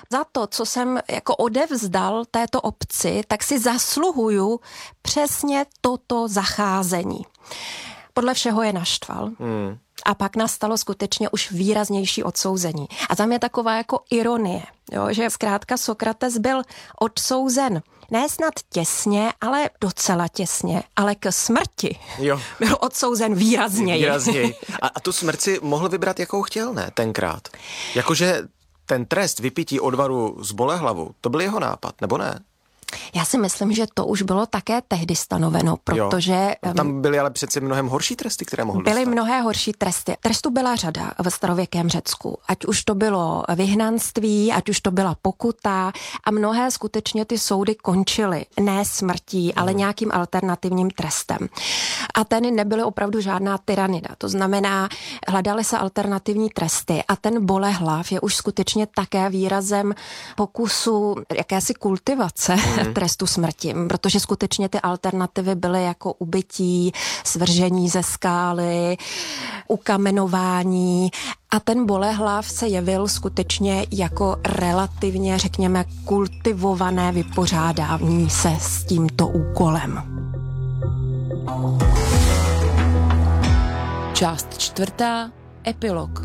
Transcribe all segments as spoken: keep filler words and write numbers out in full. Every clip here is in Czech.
za to, co jsem jako odevzdal této obci, tak si zasluhuju přesně toto zacházení. Podle všeho je naštval. Hmm. A pak nastalo skutečně už výraznější odsouzení. A tam je taková jako ironie, jo, že zkrátka Sokrates byl odsouzen ne snad těsně, ale docela těsně, ale k smrti jo. byl odsouzen výrazněji. Výrazněji. A, a tu smrt si mohl vybrat, jakou chtěl, ne? Tenkrát. Jakože ten trest vypití odvaru z bolehlavu, to byl jeho nápad, nebo ne? Já si myslím, že to už bylo také tehdy stanoveno, protože... Jo. Tam byly ale přece mnohem horší tresty, které mohly Byly dostat. mnohé horší tresty. Trestů byla řada ve starověkém Řecku. Ať už to bylo vyhnanství, ať už to byla pokuta a mnohé skutečně ty soudy končily ne smrtí, ale hmm. nějakým alternativním trestem. Ateny nebyly opravdu žádná tyranida. To znamená, hledaly se alternativní tresty a ten bolehlav je už skutečně také výrazem pokusu jakési kultivace hmm. trestu smrti, protože skutečně ty alternativy byly jako ubytí, svržení ze skály, ukamenování a ten bolehlav se jevil skutečně jako relativně, řekněme, kultivované vypořádání se s tímto úkolem. Část čtvrtá, epilog.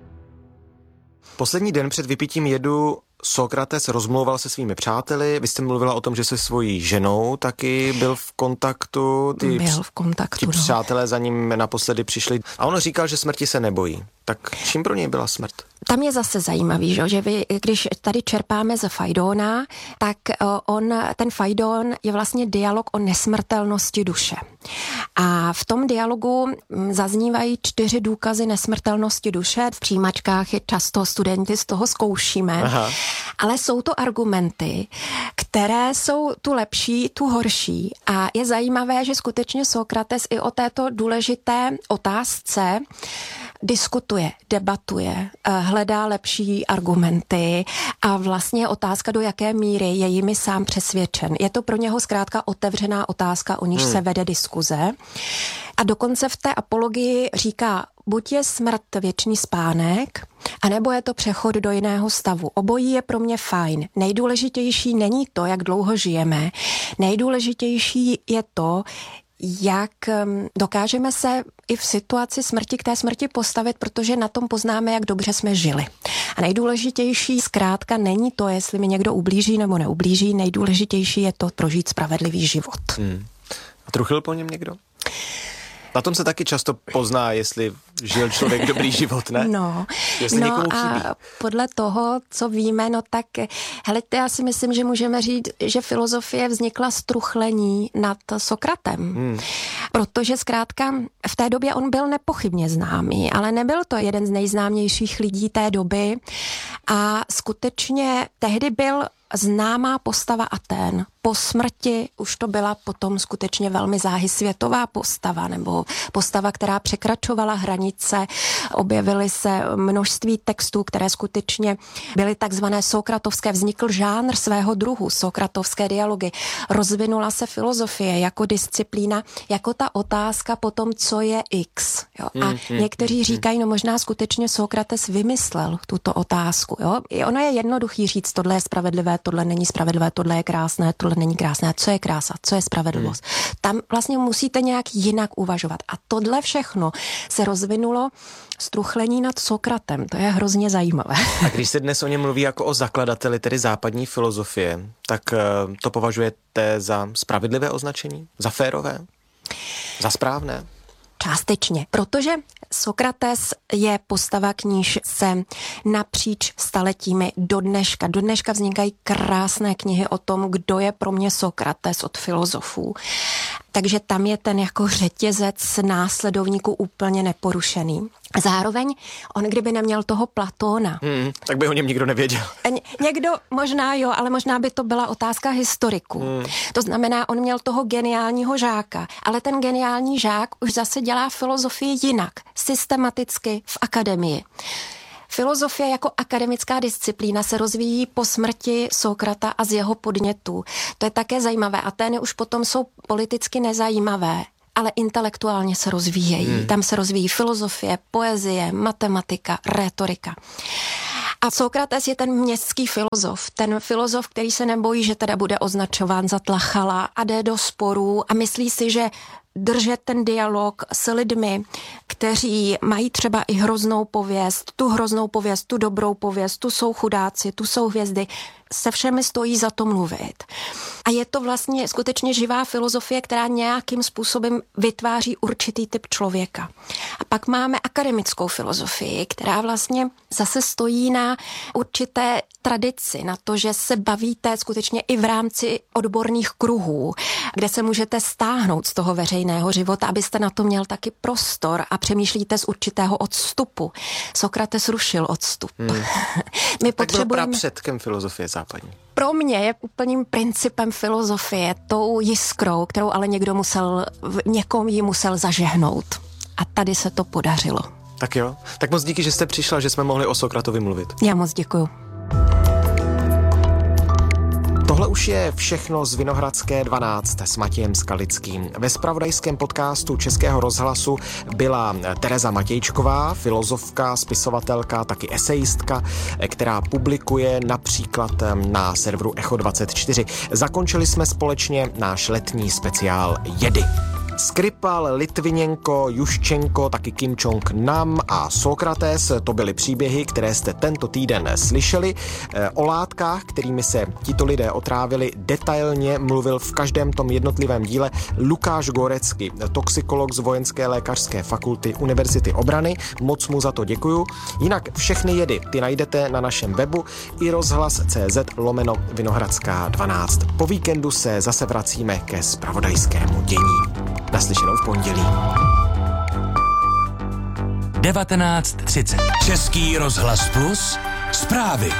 Poslední den před vypitím jedu Sokrates rozmlouval se svými přáteli. Vy jste mluvila o tom, že se svojí ženou taky byl v kontaktu. Ty byl v kontaktu. Ti no. přátelé za ním naposledy přišli. A on říkal, že smrti se nebojí. Tak čím pro něj byla smrt? Tam je zase zajímavý, že vy, když tady čerpáme ze Fajdóna, tak on, ten Fajdón je vlastně dialog o nesmrtelnosti duše. A v tom dialogu zaznívají čtyři důkazy nesmrtelnosti duše. V přijímačkách je často studenty z toho zkoušíme. Aha. Ale jsou to argumenty, které jsou tu lepší, tu horší. A je zajímavé, že skutečně Sokrates i o této důležité otázce diskutuje, debatuje, hledá lepší argumenty a vlastně je otázka, do jaké míry je jimi sám přesvědčen. Je to pro něho zkrátka otevřená otázka, o níž hmm. se vede diskuze. A dokonce v té apologii říká, buď je smrt věčný spánek, anebo je to přechod do jiného stavu. Obojí je pro mě fajn. Nejdůležitější není to, jak dlouho žijeme. Nejdůležitější je to, jak dokážeme se i v situaci smrti k té smrti postavit, protože na tom poznáme, jak dobře jsme žili. A nejdůležitější zkrátka není to, jestli mi někdo ublíží nebo neublíží, nejdůležitější je to prožít spravedlivý život. Hmm. A truchl po něm někdo? Na tom se taky často pozná, jestli žil člověk dobrý život, ne? No, jestli no a podle toho, co víme, no tak, hele, já si myslím, že můžeme říct, že filozofie vznikla z truchlení nad Sokratem. Hmm. Protože zkrátka v té době on byl nepochybně známý, ale nebyl to jeden z nejznámějších lidí té doby a skutečně tehdy byl známá postava Atén. Po smrti už to byla potom skutečně velmi záhy světová postava, nebo postava, která překračovala hranice. Objevily se množství textů, které skutečně byly takzvané sokratovské. Vznikl žánr svého druhu, sokratovské dialogy. Rozvinula se filozofie jako disciplína, jako ta otázka potom, co je X. Jo? A mm, mm, někteří mm, říkají, no možná skutečně Sokrates vymyslel tuto otázku. Jo? I ono je jednoduchý říct, tohle je spravedlivé, tohle není spravedlivé, tohle je krásné, tohle není krásné. Co je krása, co je spravedlivost? Hmm. Tam vlastně musíte nějak jinak uvažovat. A tohle všechno se rozvinulo z truchlení nad Sokratem. To je hrozně zajímavé. A když se dnes o něm mluví jako o zakladateli, tedy západní filozofie, tak to považujete za spravedlivé označení? Za férové? Za správné? Částečně, protože Sokrates je postava, k níž se napříč staletími do dneška. Do dneška vznikají krásné knihy o tom, kdo je pro mě Sokrates od filozofů. Takže tam je ten jako řetězec následovníků úplně neporušený. Zároveň on, kdyby neměl toho Platóna. Hmm, tak by o něm nikdo nevěděl. Ně, někdo možná jo, ale možná by to byla otázka historiků. Hmm. To znamená, on měl toho geniálního žáka, ale ten geniální žák už zase dělá filozofii jinak, systematicky v akademii. Filozofie jako akademická disciplína se rozvíjí po smrti Sokrata a z jeho podnětů. To je také zajímavé. Atény už potom jsou politicky nezajímavé, ale intelektuálně se rozvíjejí. Hmm. Tam se rozvíjí filozofie, poezie, matematika, rétorika. A Sokrates je ten městský filozof, ten filozof, který se nebojí, že teda bude označován za tlachala a jde do sporů a myslí si, že držet ten dialog s lidmi, kteří mají třeba i hroznou pověst, tu hroznou pověst, tu dobrou pověst, tu jsou chudáci, tu jsou hvězdy, se všemi stojí za to mluvit. A je to vlastně skutečně živá filozofie, která nějakým způsobem vytváří určitý typ člověka. A pak máme akademickou filozofii, která vlastně zase stojí na určité tradici, na to, že se bavíte skutečně i v rámci odborných kruhů, kde se můžete stáhnout z toho veřejného života, abyste na to měl taky prostor a přemýšlíte z určitého odstupu. Sokrates rušil odstup. Hmm. My tak byl potřebujeme... předkem filozofie západní. Pro mě je úplným principem filozofie, tou jiskrou, kterou ale někdo musel, někomu ji musel zažehnout. A tady se to podařilo. Tak jo, tak moc díky, že jste přišla, že jsme mohli o Sokratovi mluvit. Já moc děkuju. Tohle už je všechno z Vinohradské dvanáct s Matějem Skalickým. Ve zpravodajském podcastu Českého rozhlasu byla Tereza Matějčková, filozofka, spisovatelka, taky esejistka, která publikuje například na serveru Echo dvacet čtyři. Zakončili jsme společně náš letní speciál Jedy. Skripal, Litviněnko, Juščenko, taky Kim Jong-nam a Sokrates, to byly příběhy, které jste tento týden slyšeli. O látkách, kterými se tito lidé otrávili, detailně mluvil v každém tom jednotlivém díle Lukáš Gorecky, toxikolog z Vojenské lékařské fakulty Univerzity obrany. Moc mu za to děkuju. Jinak všechny jedy ty najdete na našem webu i rozhlas tečka cé zet lomeno Vinohradská dvanáct. Po víkendu se zase vracíme ke zpravodajskému dění. Naslyšenou v pondělí. devatenáct třicet. Český rozhlas Plus. Zprávy.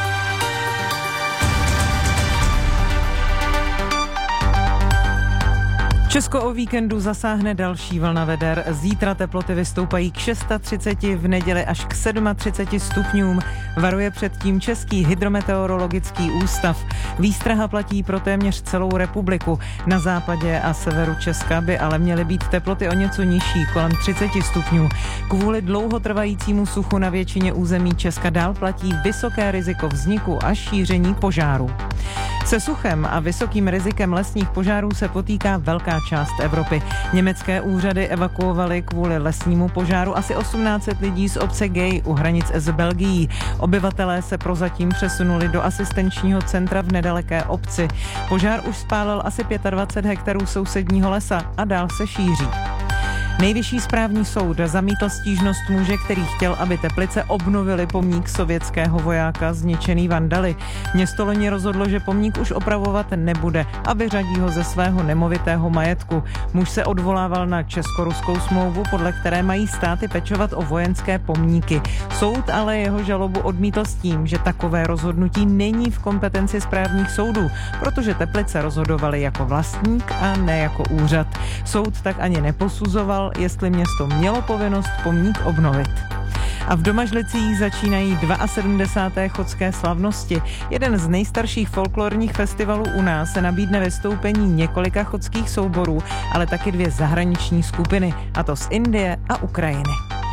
Česko o víkendu zasáhne další vlna veder. Zítra teploty vystoupají k třiceti šesti, v neděli až k třiceti sedmi stupňům. Varuje před tím Český hydrometeorologický ústav. Výstraha platí pro téměř celou republiku. Na západě a severu Česka by ale měly být teploty o něco nižší, kolem třiceti stupňů. Kvůli dlouhotrvajícímu suchu na většině území Česka dál platí vysoké riziko vzniku a šíření požáru. Se suchem a vysokým rizikem lesních požárů se potýká velká část Evropy. Německé úřady evakuovaly kvůli lesnímu požáru asi osmnáct set lidí z obce Gay u hranic s Belgií. Obyvatelé se prozatím přesunuli do asistenčního centra v nedaleké obci. Požár už spálil asi dvacet pět hektarů sousedního lesa a dál se šíří. Nejvyšší správní soud zamítl stížnost muže, který chtěl, aby Teplice obnovili pomník sovětského vojáka zničený vandaly. Město loni rozhodlo, že pomník už opravovat nebude a vyřadí ho ze svého nemovitého majetku. Muž se odvolával na česko-ruskou smlouvu, podle které mají státy pečovat o vojenské pomníky. Soud ale jeho žalobu odmítl s tím, že takové rozhodnutí není v kompetenci správních soudů, protože Teplice rozhodovaly jako vlastník a ne jako úřad. Soud tak ani neposuzoval, jestli město mělo povinnost pomník obnovit. A v Domažlicích začínají sedmdesáté druhé chodské slavnosti. Jeden z nejstarších folklorních festivalů u nás se nabídne vystoupení několika chodských souborů, ale taky dvě zahraniční skupiny, a to z Indie a Ukrajiny.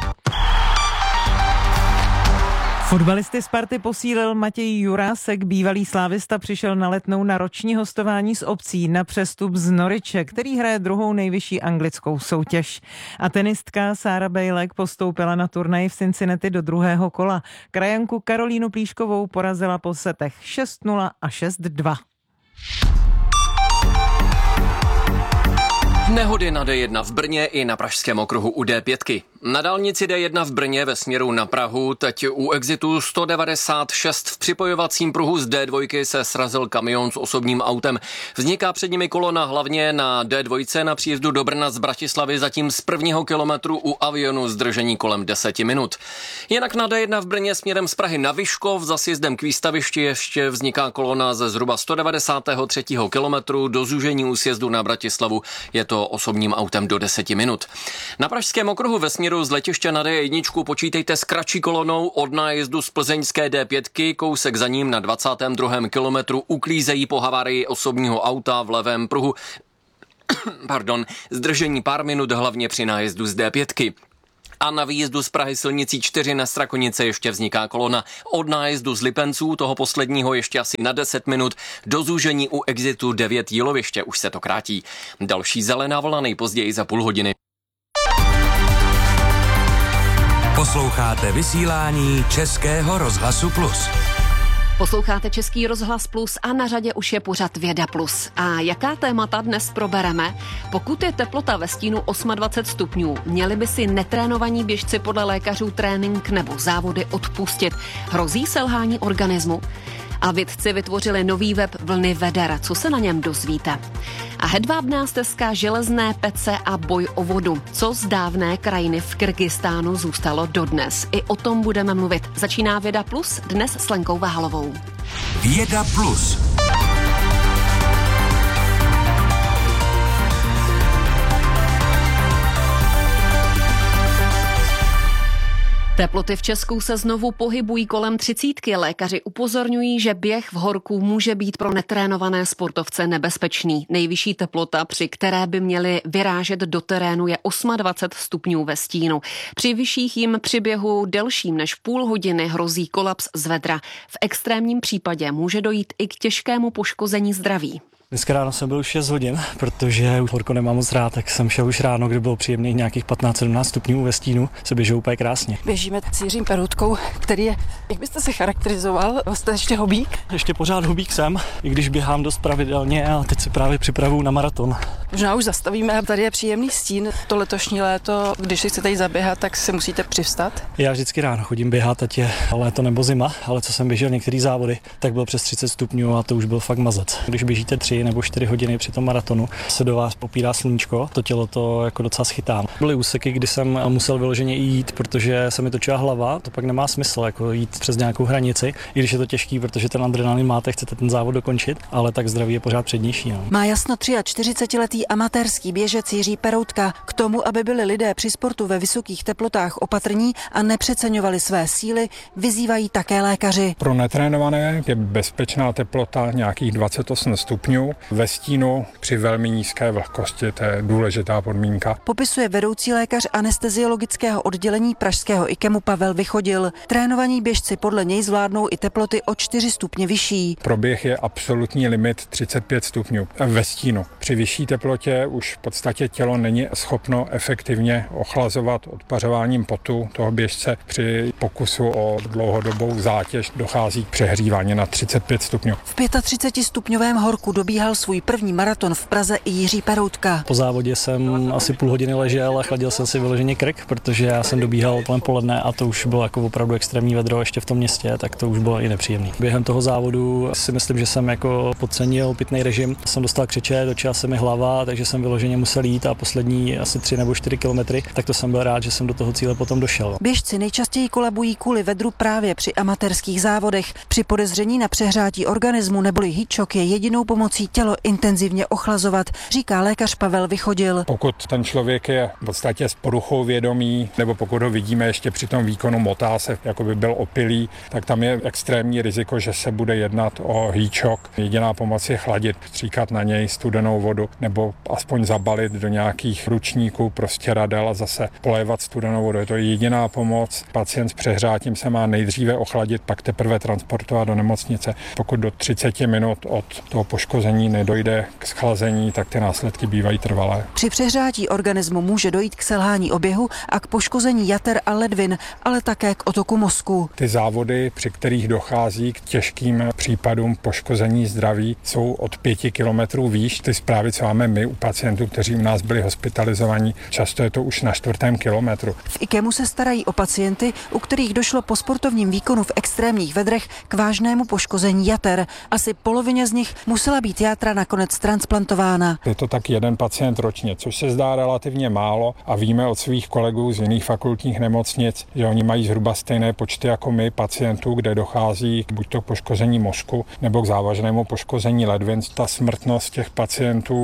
Fotbalisty Sparty posílil Matěj Jurásek, bývalý slávista přišel na Letnou na roční hostování s Obcí na přestup z Norwiche, který hraje druhou nejvyšší anglickou soutěž. A tenistka Sára Bejlek postoupila na turnaj v Cincinnati do druhého kola. Krajanku Karolínu Plíškovou porazila po setech šest nula a šest dva. Nehody na D jedna v Brně i na pražském okruhu u D pět. Na dálnici D jedna v Brně ve směru na Prahu teď u exitu sto devadesát šest v připojovacím pruhu z D dva se srazil kamion s osobním autem. Vzniká před nimi kolona hlavně na D dva na příjezdu do Brna z Bratislavy, zatím z prvního kilometru u Avionu zdržení kolem deseti minut. Jinak na D jedna v Brně směrem z Prahy na Vyškov za sjezdem k výstavišti ještě vzniká kolona ze zhruba sto devadesátého třetího kilometru do zúžení u sjezdu na Bratislavu. Je to osobním autem do deseti minut. Na pražském okruhu ve směru z letiště na D jedna počítejte s kratší kolonou od nájezdu z plzeňské D pět, kousek za ním na dvacátém druhém kilometru uklízejí po havárii osobního auta v levém pruhu. Pardon, zdržení pár minut hlavně při nájezdu z D pět. A na výjezdu z Prahy silnicí čtyři na Strakonice ještě vzniká kolona. Od nájezdu z Lipenců, toho posledního ještě asi na deset minut, do zúžení u exitu devět Jíloviště už se to krátí. Další zelená vlna nejpozději za půl hodiny. Posloucháte vysílání Českého rozhlasu Plus. Posloucháte Český rozhlas Plus a na řadě už je pořad Věda Plus. A jaká témata dnes probereme? Pokud je teplota ve stínu dvacet osm stupňů, měli by si netrénovaní běžci podle lékařů trénink nebo závody odpustit. Hrozí selhání organismu? A vědci vytvořili nový web Vlny veder. Co se na něm dozvíte? A hedvábná stezka, železné pece a boj o vodu. Co z dávné krajiny v Kyrgyzstánu zůstalo dodnes? I o tom budeme mluvit. Začíná Věda Plus dnes s Lenkou Váhalovou. Věda Plus. Teploty v Česku se znovu pohybují kolem třicítky. Lékaři upozorňují, že běh v horku může být pro netrénované sportovce nebezpečný. Nejvyšší teplota, při které by měli vyrážet do terénu, je dvacet osm stupňů ve stínu. Při vyšších jim při běhu delším než půl hodiny hrozí kolaps z vedra. V extrémním případě může dojít i k těžkému poškození zdraví. Dneska ráno jsem byl už šest hodin, protože horko nemám moc rád, tak jsem šel už ráno, kdy bylo příjemných nějakých patnáct sedmnáct stupňů ve stínu, se běžou úplně krásně. Běžíme s Jiřím Peroutkou, který je, jak byste se charakterizoval, jste ještě hobík? Ještě pořád hobík jsem, i když běhám dost pravidelně a teď se právě připravuju na maraton. Možná už zastavíme, tady je příjemný stín. To letošní léto, když si chcete jít zaběhat, tak se musíte přivstat. Já vždycky ráno chodím běhat, ať je léto nebo zima, ale co jsem běžel některé závody, tak bylo přes třicet stupňů a to už byl fakt mazec. Když běžíte tři nebo čtyři hodiny při tom maratonu, se do vás popírá sluníčko, to tělo to jako docela schytá. Byly úseky, kdy jsem musel vyloženě jít, protože se mi točila hlava, to pak nemá smysl jako jít přes nějakou hranici, i když je to těžký, protože ten adrenalin máte, chcete ten závod dokončit, ale tak zdraví je pořád přednější. No. Má jasno čtyřicetiletý amatérský běžec Jiří Peroutka. K tomu, aby byli lidé při sportu ve vysokých teplotách opatrní a nepřeceňovali své síly, vyzývají také lékaři. Pro netrénované je bezpečná teplota nějakých dvacet osm stupňů. Ve stínu při velmi nízké vlhkosti, to je důležitá podmínka. Popisuje vedoucí lékař anesteziologického oddělení pražského IKEMu Pavel Vychodil. Trénovaní běžci podle něj zvládnou i teploty o čtyři stupně vyšší. Pro běh je absolutní limit třicet pět stupňů ve stínu. Při vyšší teplotě už v podstatě tělo není schopno efektivně ochlazovat odpařováním potu toho běžce. Při pokusu o dlouhodobou zátěž dochází k přehřívání na třicet pět stupňů. V třicetipětistupňovém horku dobíhal svůj první maraton v Praze i Jiří Peroutka. Po závodě jsem asi půl hodiny ležel a chladil jsem si vyloženě krk, protože já jsem dobíhal kolem poledne a to už bylo jako opravdu extrémní vedro ještě v tom městě, tak to už bylo i nepříjemný. Během toho závodu si myslím, že jsem jako podcenil pitný režim. Jsem dostal křeče, točila se mi hlava, takže jsem vyloženě musel jít a poslední asi tři nebo čtyři kilometry, tak to jsem byl rád, že jsem do toho cíle potom došel. Běžci nejčastěji kolabují kvůli vedru právě při amatérských závodech. Při podezření na přehrátí organismu neboli heatshock je jedinou pomocí tělo intenzivně ochlazovat, říká lékař Pavel Vychodil. Pokud ten člověk je v podstatě s poruchou vědomí, nebo pokud ho vidíme ještě při tom výkonu motá se, jako by byl opilý, tak tam je extrémní riziko, že se bude jednat o heatshock. Jediná pomoc je chladit, stříkat na něj studenou vodu, nebo aspoň zabalit do nějakých ručníků, prostě radel a zase polévat studenou vodu. Je to jediná pomoc. Pacient s přehrátím se má nejdříve ochladit, pak teprve transportovat do nemocnice. Pokud do třicet minut od toho poškození nedojde k schlazení, tak ty následky bývají trvalé. Při přehřátí organismu může dojít k selhání oběhu a k poškození jater a ledvin, ale také k otoku mozku. Ty závody, při kterých dochází k těžkým případům poškození zdraví, jsou od pěti kilometrů výš. Ty zprávy, co máme my u pacientů, kteří u nás byli hospitalizovaní, často je to už na čtvrtém kilometru. V IKEMu se starají o pacienty, u kterých došlo po sportovním výkonu v extrémních vedrech k vážnému poškození jater. Asi polovině z nich musela být játra nakonec transplantována. Je to tak jeden pacient ročně, což se zdá relativně málo a víme od svých kolegů z jiných fakultních nemocnic, že oni mají zhruba stejné počty jako my pacientů, kde dochází k buď to poškození mozku nebo k závažnému poškození ledvin. Ta smrtnost těch pacientů je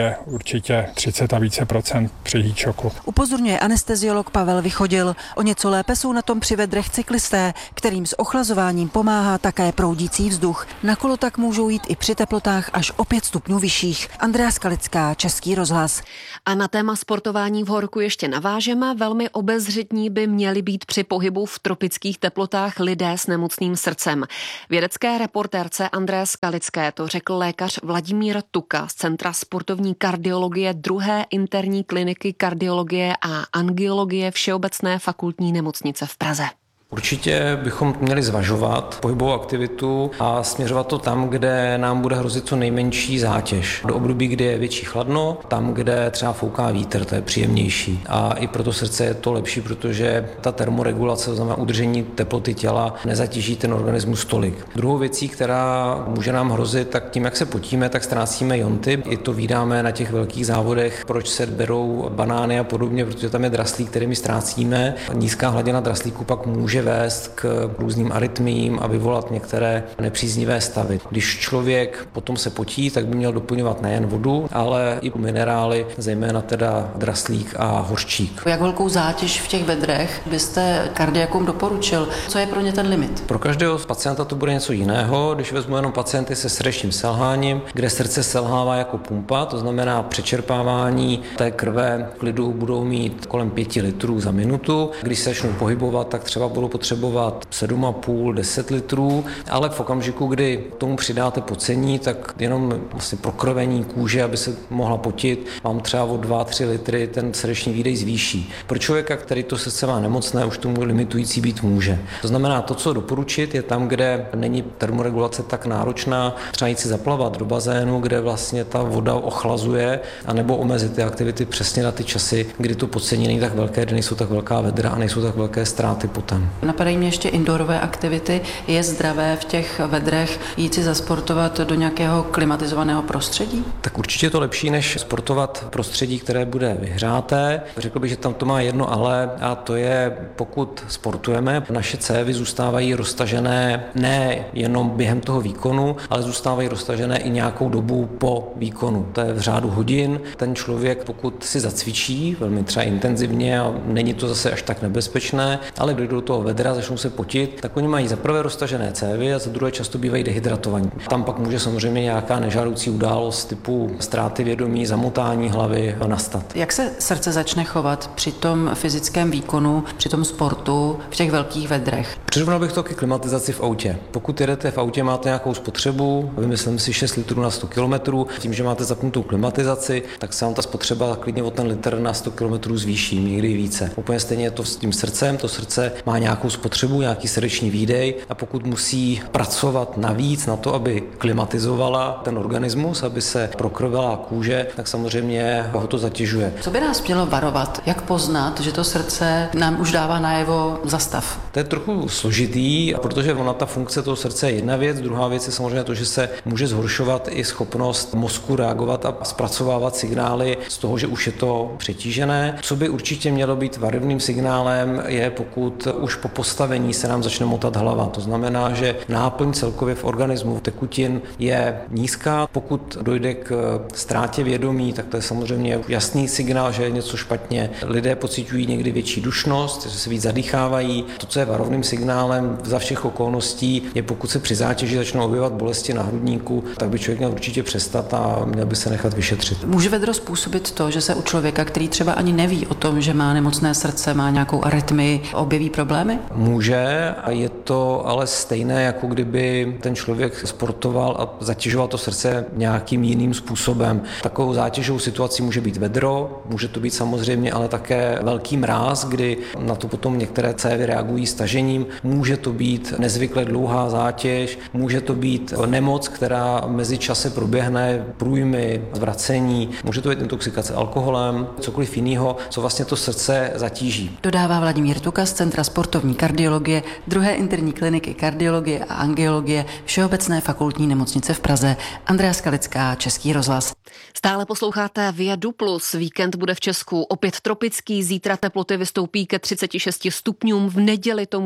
je určitě třicet a více procent při heatshoku. Upozorňuje anesteziolog Pavel Vychodil. O něco lépe jsou na tom při vedrech cyklisté, kterým s ochlazováním pomáhá také proudící vzduch. Na kolo tak můžou jít i při teplotách až o pět stupňů vyšších. Andrea Skalická, Český rozhlas. A na téma sportování v horku ještě navážeme. Velmi obezřetní by měli být při pohybu v tropických teplotách lidé s nemocným srdcem. Vědecké reportérce André Skalické to řekl lékař Vladimír Tuka z Centra sportovní kardiologie druhé interní kliniky kardiologie a angiologie Všeobecné fakultní nemocnice v Praze. Určitě bychom měli zvažovat pohybovou aktivitu a směřovat to tam, kde nám bude hrozit co nejmenší zátěž. Do období, kdy je větší chladno, tam, kde třeba fouká vítr, to je příjemnější. A i pro to srdce je to lepší, protože ta termoregulace, to znamená udržení teploty těla, nezatíží ten organismus tolik. Druhou věcí, která může nám hrozit, tak tím, jak se potíme, tak ztrácíme jonty. I to vídáme na těch velkých závodech, proč se berou banány a podobně, protože tam je draslík, který my ztrácíme. Nízká hladina draslíku pak může vést k různým arytmiím a vyvolat některé nepříznivé stavy. Když člověk potom se potí, tak by měl doplňovat nejen vodu, ale i minerály, zejména teda draslík a hořčík. Jak velkou zátěž v těch vedrech byste kardiakům doporučil? Co je pro ně ten limit? Pro každého pacienta to bude něco jiného. Když vezmu jenom pacienty se srdečním selháním, kde srdce selhává jako pumpa, to znamená přečerpávání té krve v klidu budou mít kolem pěti litrů za minutu. Když se začnou pohybovat, tak třeba budou potřebovat sedm a půl, deset litrů, ale v okamžiku, kdy tomu přidáte pocení, tak jenom vlastně prokrvení kůže, aby se mohla potit, vám třeba o dva tři litry ten srdeční výdej zvýší. Pro člověka, který to srdce má nemocné, už tomu limitující být může. To znamená, to, co doporučit, je tam, kde není termoregulace tak náročná, třeba jít si zaplavat do bazénu, kde vlastně ta voda ochlazuje, anebo omezit ty aktivity přesně na ty časy, kdy to pocení není tak velké, kdy nejsou tak velká vedra a nejsou tak velké ztráty potom. Napadají mě ještě indoorové aktivity. Je zdravé v těch vedrech jít si zasportovat do nějakého klimatizovaného prostředí? Tak určitě je to lepší, než sportovat v prostředí, které bude vyhřáté. Řekl bych, že tam to má jedno ale, a to je, pokud sportujeme, naše cévy zůstávají roztažené ne jenom během toho výkonu, ale zůstávají roztažené i nějakou dobu po výkonu. To je v řádu hodin. Ten člověk, pokud si zacvičí velmi třeba intenzivně a není to zase až tak nebezpečné, ale dojde do toho vedra, začnou se potit, tak oni mají za prvé roztažené cévy a za druhé často bývají dehydratovaní. Tam pak může samozřejmě nějaká nežádoucí událost typu ztráty vědomí, zamotání hlavy nastat. Jak se srdce začne chovat při tom fyzickém výkonu, při tom sportu v těch velkých vedrech? Přirovnal bych to ke klimatizaci v autě. Pokud jedete v autě, máte nějakou spotřebu, vymyslím si šest litrů na sto kilometrů, tím, že máte zapnutou klimatizaci, tak se vám ta spotřeba klidně o ten litr na sto kilometrů zvýší, někdy více. Úplně stejně je to s tím srdcem, to srdce má nějakou spotřebu, nějaký srdeční výdej a pokud musí pracovat navíc na to, aby klimatizovala ten organismus, aby se prokrvila kůže, tak samozřejmě ho to zatěžuje. Co by nás mělo varovat? Jak poznat, že to srdce nám už dává najevo zastav? To je trochu složitý, protože ona ta funkce toho srdce je jedna věc, druhá věc je samozřejmě to, že se může zhoršovat i schopnost mozku reagovat a zpracovávat signály z toho, že už je to přetížené. Co by určitě mělo být varovným signálem, je pokud už po postavení se nám začne motat hlava. To znamená, že náplň celkově v organismu tekutin je nízká. Pokud dojde k ztrátě vědomí, tak to je samozřejmě jasný signál, že je něco špatně. Lidé pociťují někdy větší dušnost, že se víc zadýchávají. To, co je varovným signálem za všech okolností, je pokud se při zátěži začnou objevat bolesti na hrudníku, tak by člověk měl určitě přestat a měl by se nechat vyšetřit. Může vedro způsobit to, že se u člověka, který třeba ani neví o tom, že má nemocné srdce, má nějakou arytmii, objeví problémy? Může a je to ale stejné, jako kdyby ten člověk sportoval a zatěžoval to srdce nějakým jiným způsobem. Takovou zátěžovou situací může být vedro, může to být samozřejmě ale také velký mráz, kdy na to potom některé cévy reagují stažením, může to být nezvykle dlouhá zátěž, může to být nemoc, která mezi čase proběhne, průjmy, zvracení, může to být intoxikace alkoholem, cokoliv jiného, co vlastně to srdce zatíží. Dodává Vladimír Tuka z Centra sportovní kardiologie druhé interní kliniky kardiologie a angiologie Všeobecné fakultní nemocnice v Praze. Andrea Skalická, Český rozhlas. Stále posloucháte Via Duplus. Víkend bude v Česku opět tropický, zítra teploty vystoupí ke třiceti šesti stupňům, v neděli to může být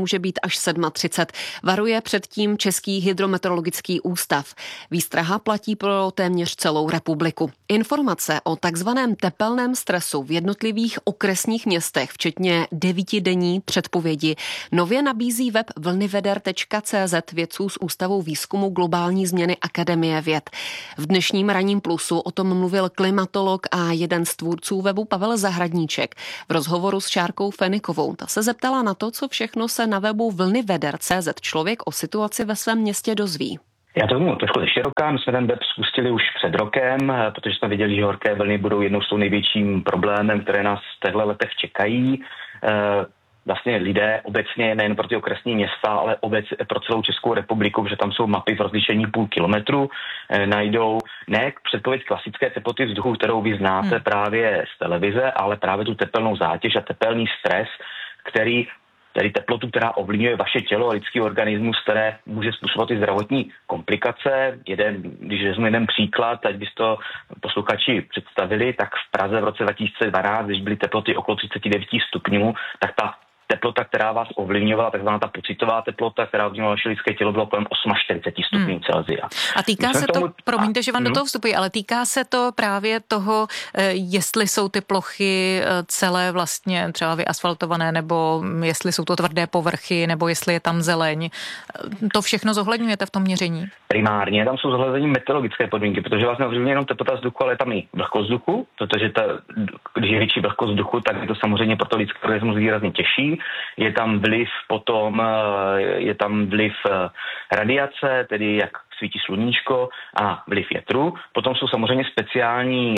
až třicet sedm. Varuje předtím Český hydrometeorologický ústav. Výstraha platí pro téměř celou republiku. Informace o takzvaném tepelném stresu v jednotlivých okresních městech, včetně devítidenní předpovědi, nově nabízí web vlnyveder tečka cé zet vědců z Ústavu výzkumu globální změny Akademie věd. V dnešním ranním plusu o tom mluvil klimatolog a jeden z tvůrců webu Pavel Zahradníček v rozhovoru s Šárkou Fenikovou. Ta se zeptala na to, co všechno se na webu vlnyveder tečka cé zet člověk o situaci ve svém městě dozví. Já to tomu trošku zeširoka, my jsme ten web spustili už před rokem, protože jsme viděli, že horké vlny budou jednou z tou největším problémem, které nás v těchto letech čekají. Vlastně lidé obecně, nejen pro ty okresní města, ale obec pro celou Českou republiku, protože tam jsou mapy v rozlišení půl kilometru, najdou ne předpověď klasické teploty vzduchu, kterou vy znáte hmm. právě z televize, ale právě tu tepelnou zátěž a tepelný stres, který tedy teplotu, která ovlivňuje vaše tělo a lidský organismus, které může způsobovat i zdravotní komplikace. Jeden, když vezmu jeden příklad, ať byste to posluchači představili, tak v Praze v roce dva tisíce dvanáct, když byly teploty okolo třicet devět stupňů, tak ta teplota, která vás ovlivňovala, takzvaná ta pocitová teplota, která ovlivňovala vaše lidské tělo, bylo kolem čtyřicet osm stupňů hmm. Celsia. A týká se tomu... to, promiňte, že vám hmm. do toho vstupuji, ale týká se to právě toho, jestli jsou ty plochy celé vlastně třeba vyasfaltované, nebo jestli jsou to tvrdé povrchy, nebo jestli je tam zeleň. To všechno zohledňujete v tom měření? Primárně tam jsou zohlednění meteorologické podmínky, protože vlastně ovlivňuje jenom teplota vzduchu, ale tam i vlhkost vzduchu, protože ta, když je větší vlhkost vzduchu, tak je to samozřejmě pro to lidský organismus výrazně těžší. Je tam vliv potom, je tam vliv radiace, tedy jak svítí sluníčko, a vliv větru. Potom jsou samozřejmě speciální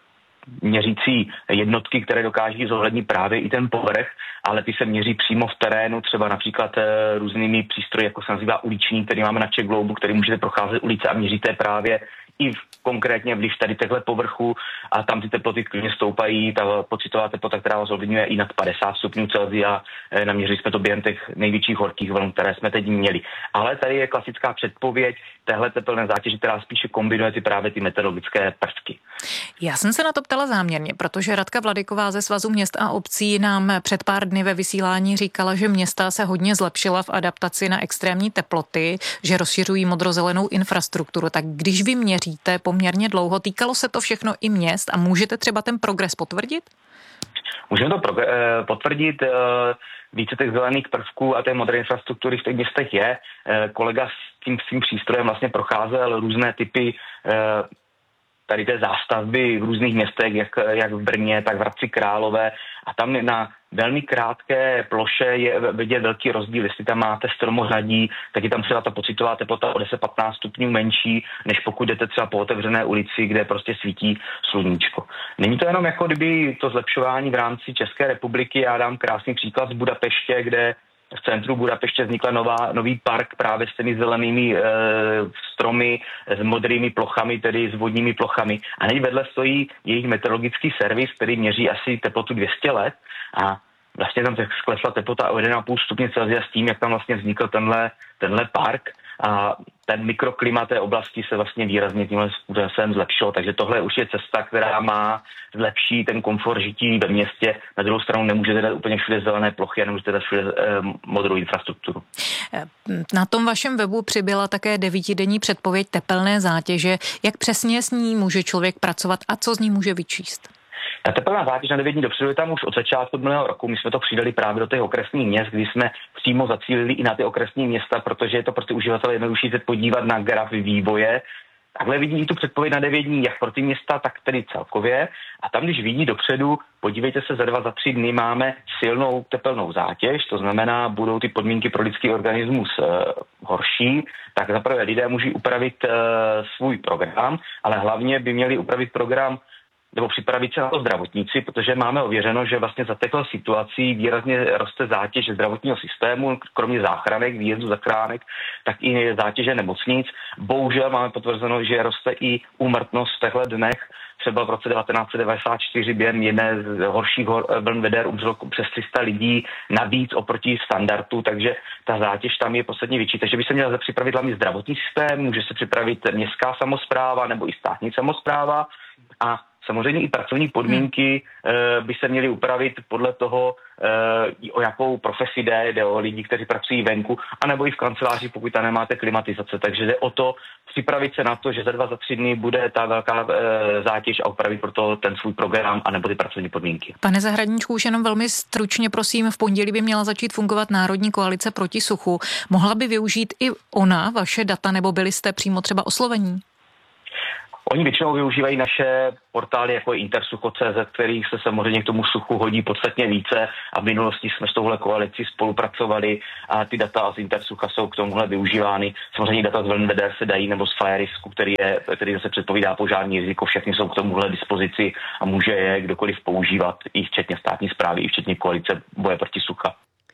měřící jednotky, které dokáží zohlednit právě i ten povrch, ale ty se měří přímo v terénu, třeba například různými přístroji, jako se nazývá uliční, který máme na Czech Globu, který můžete procházet ulice a měříte právě i v, konkrétně vliv tady těchto povrchu a tam ty teploty klidně stoupají, ta pocitová teplota, která vás ovlivňuje i nad padesát stupňů Celsia, naměřili jsme to během těch největších horkých vln, které jsme teď měli. Ale tady je klasická předpověď téhle tepelné zátěže, která spíše kombinuje ty právě ty meteorologické prvky. Já jsem se na to ptala záměrně, protože Radka Vladyková ze Svazu měst a obcí nám před pár dny ve vysílání říkala, že města se hodně zlepšila v adaptaci na extrémní teploty, že rozšiřují modrozelenou infrastrukturu. Tak když vy měříte poměrně dlouho, týkalo se to všechno i měst a můžete třeba ten progres potvrdit? Můžeme to progr- potvrdit. Více těch zelených prvků a té modré infrastruktury v těch městech je. Kolega s tím svým přístrojem vlastně procházel různé typy tady té zástavby v různých městech, jak, jak v Brně, tak v Hradci Králové. A tam na velmi krátké ploše je vidět velký rozdíl. Jestli tam máte stromořadí, tak je tam třeba ta pocitová teplota o deset až patnáct stupňů menší, než pokud jdete třeba po otevřené ulici, kde prostě svítí sluníčko. Není to jenom jako kdyby to zlepšování v rámci České republiky. Já dám krásný příklad z Budapeště, kde v centru Budapeště vznikla nová, nový park právě s těmi zelenými e, stromy, s modrými plochami, tedy s vodními plochami. A teď vedle stojí jejich meteorologický servis, který měří asi teplotu dvě stě let a vlastně tam sklesla teplota o jedna celá pět stupně Celsia s tím, jak tam vlastně vznikl tenhle, tenhle park. A ten mikroklimat té oblasti se vlastně výrazně tímhle způsobem zlepšilo. Takže tohle už je cesta, která má zlepší ten komfort žití ve městě. Na druhou stranu nemůžete dát úplně všude zelené plochy a nemůžete dát všude eh, modrou infrastrukturu. Na tom vašem webu přibyla také devítidenní předpověď tepelné zátěže. Jak přesně s ní může člověk pracovat a co z ní může vyčíst? Ta tepelná zátěž na devět dní dopředu je tam už od začátku minulého roku. My jsme to přidali právě do těch okresních měst, kdy jsme přímo zacílili i na ty okresní města, protože je to pro ty uživatele jednodušší se podívat na graf vývoje. Takhle vidí i tu předpověď na devět dní, jak pro ty města, tak tedy celkově. A tam, když vidí dopředu, podívejte se, za dva, za tři dny máme silnou tepelnou zátěž, to znamená, budou ty podmínky pro lidský organismus e, horší, tak zaprvé lidé můžou upravit e, svůj program, ale hlavně by měli upravit program nebo připravit se na to zdravotníci, protože máme ověřeno, že vlastně za těchto situací výrazně roste zátěž zdravotního systému, kromě záchranek, výjezdu záchranek, tak i zátěže nemocnic. Bohužel máme potvrzeno, že roste i úmrtnost v těchto dnech. Třeba v roce devatenáct set devadesát čtyři během jedné z horších vln veder umřelo přes tři sta lidí navíc oproti standardu, takže ta zátěž tam je podstatně větší. Takže by se měla připravit hlavně zdravotní systém, může se připravit městská samospráva nebo i státní samospráva a samozřejmě i pracovní podmínky by se měly upravit podle toho, o jakou profesi jde, jde o lidi, kteří pracují venku, anebo i v kanceláři, pokud tam nemáte klimatizace. Takže jde o to připravit se na to, že za dva, za tři dny bude ta velká zátěž a upravit proto ten svůj program anebo ty pracovní podmínky. Pane Zahradníčku, už jenom velmi stručně, prosím, v pondělí by měla začít fungovat Národní koalice proti suchu. Mohla by využít i ona vaše data, nebo byli jste přímo třeba oslovení? Oni většinou využívají naše portály jako je intersucho tečka cé zet, kterých se samozřejmě k tomu suchu hodí podstatně více a v minulosti jsme s touhle koalicí spolupracovali a ty data z Intersucha jsou k tomuhle využívány. Samozřejmě data z Velnveder se dají nebo z Firerisku, který, je, který zase předpovídá požární riziko, všechny jsou k tomuhle dispozici a může je kdokoliv používat, i včetně státní správy, i včetně koalice boje proti sucha.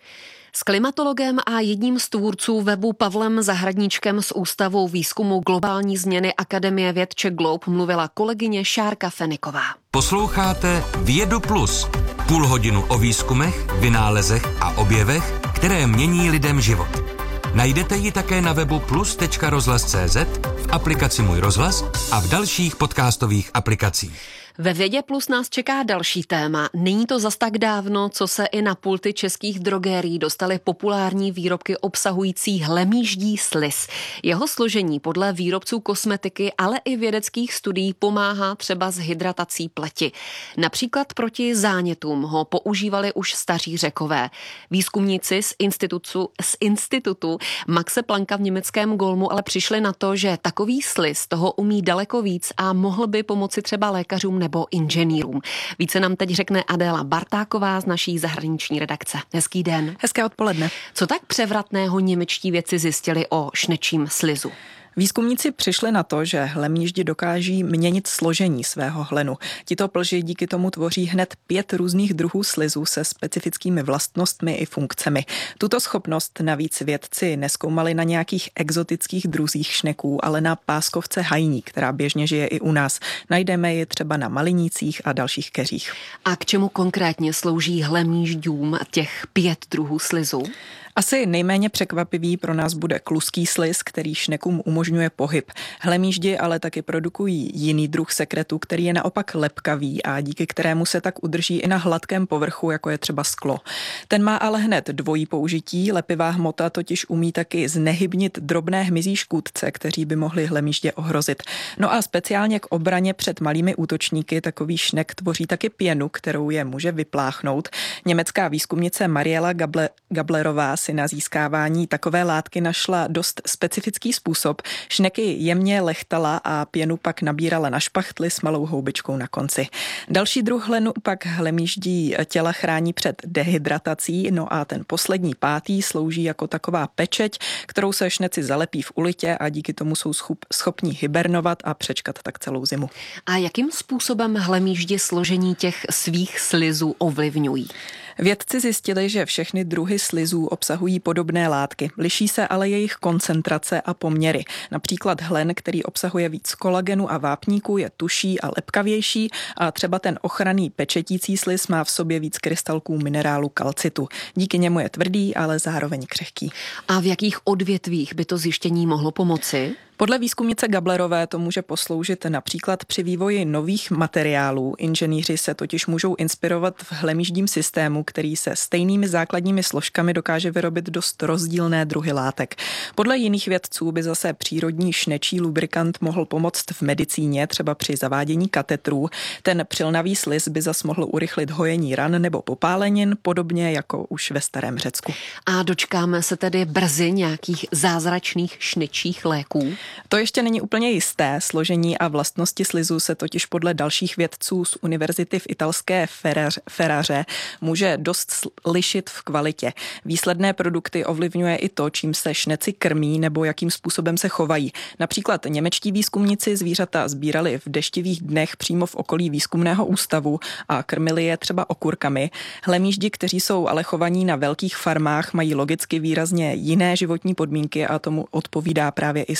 S klimatologem a jedním z tvůrců webu Pavlem Zahradníčkem z Ústavu výzkumu globální změny Akademie věd Czech Globe mluvila kolegyně Šárka Feniková. Posloucháte Vědu Plus. Půl hodinu o výzkumech, vynálezech a objevech, které mění lidem život. Najdete ji také na webu plus tečka rozhlas tečka cé zet, v aplikaci Můj rozhlas a v dalších podcastových aplikacích. Ve Vědě Plus nás čeká další téma. Není to zas tak dávno, co se i na pulty českých drogérií dostaly populární výrobky obsahující hlemýždí sliz. Jeho složení podle výrobců kosmetiky, ale i vědeckých studií pomáhá třeba s hydratací pleti. Například proti zánětům ho používali už staří Řekové. Výzkumníci z institutu, z institutu Maxe Plancka v německém Golmu ale přišli na to, že takový sliz toho umí daleko víc a mohl by pomoci třeba lékařům nebo inženýrům. Více nám teď řekne Adéla Bartáková z naší zahraniční redakce. Hezký den. Hezké odpoledne. Co tak převratného němečtí vědci zjistili o šnečím slizu? Výzkumníci přišli na to, že hlemýždi dokáží měnit složení svého hlenu. Tito plži díky tomu tvoří hned pět různých druhů slizu se specifickými vlastnostmi i funkcemi. Tuto schopnost navíc vědci nezkoumali na nějakých exotických druzích šneků, ale na páskovce hajní, která běžně žije i u nás. Najdeme ji třeba na malinících a dalších keřích. A k čemu konkrétně slouží hlemýždům těch pět druhů slizu? Asi nejméně překvapivý pro nás bude kluský sliz, který šnekům umožňuje pohyb. Hlemýždi ale taky produkují jiný druh sekretu, který je naopak lepkavý a díky kterému se tak udrží i na hladkém povrchu, jako je třeba sklo. Ten má ale hned dvojí použití, lepivá hmota totiž umí taky znehybnit drobné hmyzí škůdce, kteří by mohli hlemýždě ohrozit. No a speciálně k obraně před malými útočníky takový šnek tvoří taky pěnu, kterou je může vypláchnout. Německá výzkumnice Mariela Gable, Gablerová si na získávání takové látky našla dost specifický způsob. Šneky jemně lechtala a pěnu pak nabírala na špachtli s malou houbičkou na konci. Další druh hlenu pak hlemýždí těla chrání před dehydratací, no a ten poslední pátý slouží jako taková pečeť, kterou se šneci zalepí v ulitě a díky tomu jsou schopní hibernovat a přečkat tak celou zimu. A jakým způsobem hlemýždi složení těch svých slizů ovlivňují? Vědci zjistili, že všechny druhy slizů obsahují podobné látky. Liší se ale jejich koncentrace a poměry. Například hlen, který obsahuje víc kolagenu a vápníku, je tuší a lepkavější a třeba ten ochranný pečetící sliz má v sobě víc krystalků minerálu kalcitu. Díky němu je tvrdý, ale zároveň křehký. A v jakých odvětvích by to zjištění mohlo pomoci? Podle výzkumnice Gablerové to může posloužit například při vývoji nových materiálů. Inženýři se totiž můžou inspirovat v hlemýždím systému, který se stejnými základními složkami dokáže vyrobit dost rozdílné druhy látek. Podle jiných vědců by zase přírodní šnečí lubrikant mohl pomoct v medicíně, třeba při zavádění katetrů. Ten přilnavý sliz by zas mohl urychlit hojení ran nebo popálenin, podobně jako už ve starém Řecku. A dočkáme se tedy brzy nějakých zázračných šnečích léků? To ještě není úplně jisté. Složení a vlastnosti slizu se totiž podle dalších vědců z univerzity v italské Ferraře může dost lišit v kvalitě. Výsledné produkty ovlivňuje i to, čím se šneci krmí nebo jakým způsobem se chovají. Například němečtí výzkumníci zvířata sbírali v deštivých dnech přímo v okolí výzkumného ústavu a krmili je třeba okurkami. Hlemýždi, kteří jsou ale chovaní na velkých farmách, mají logicky výrazně jiné životní podmínky a tomu odpovídá právě i složení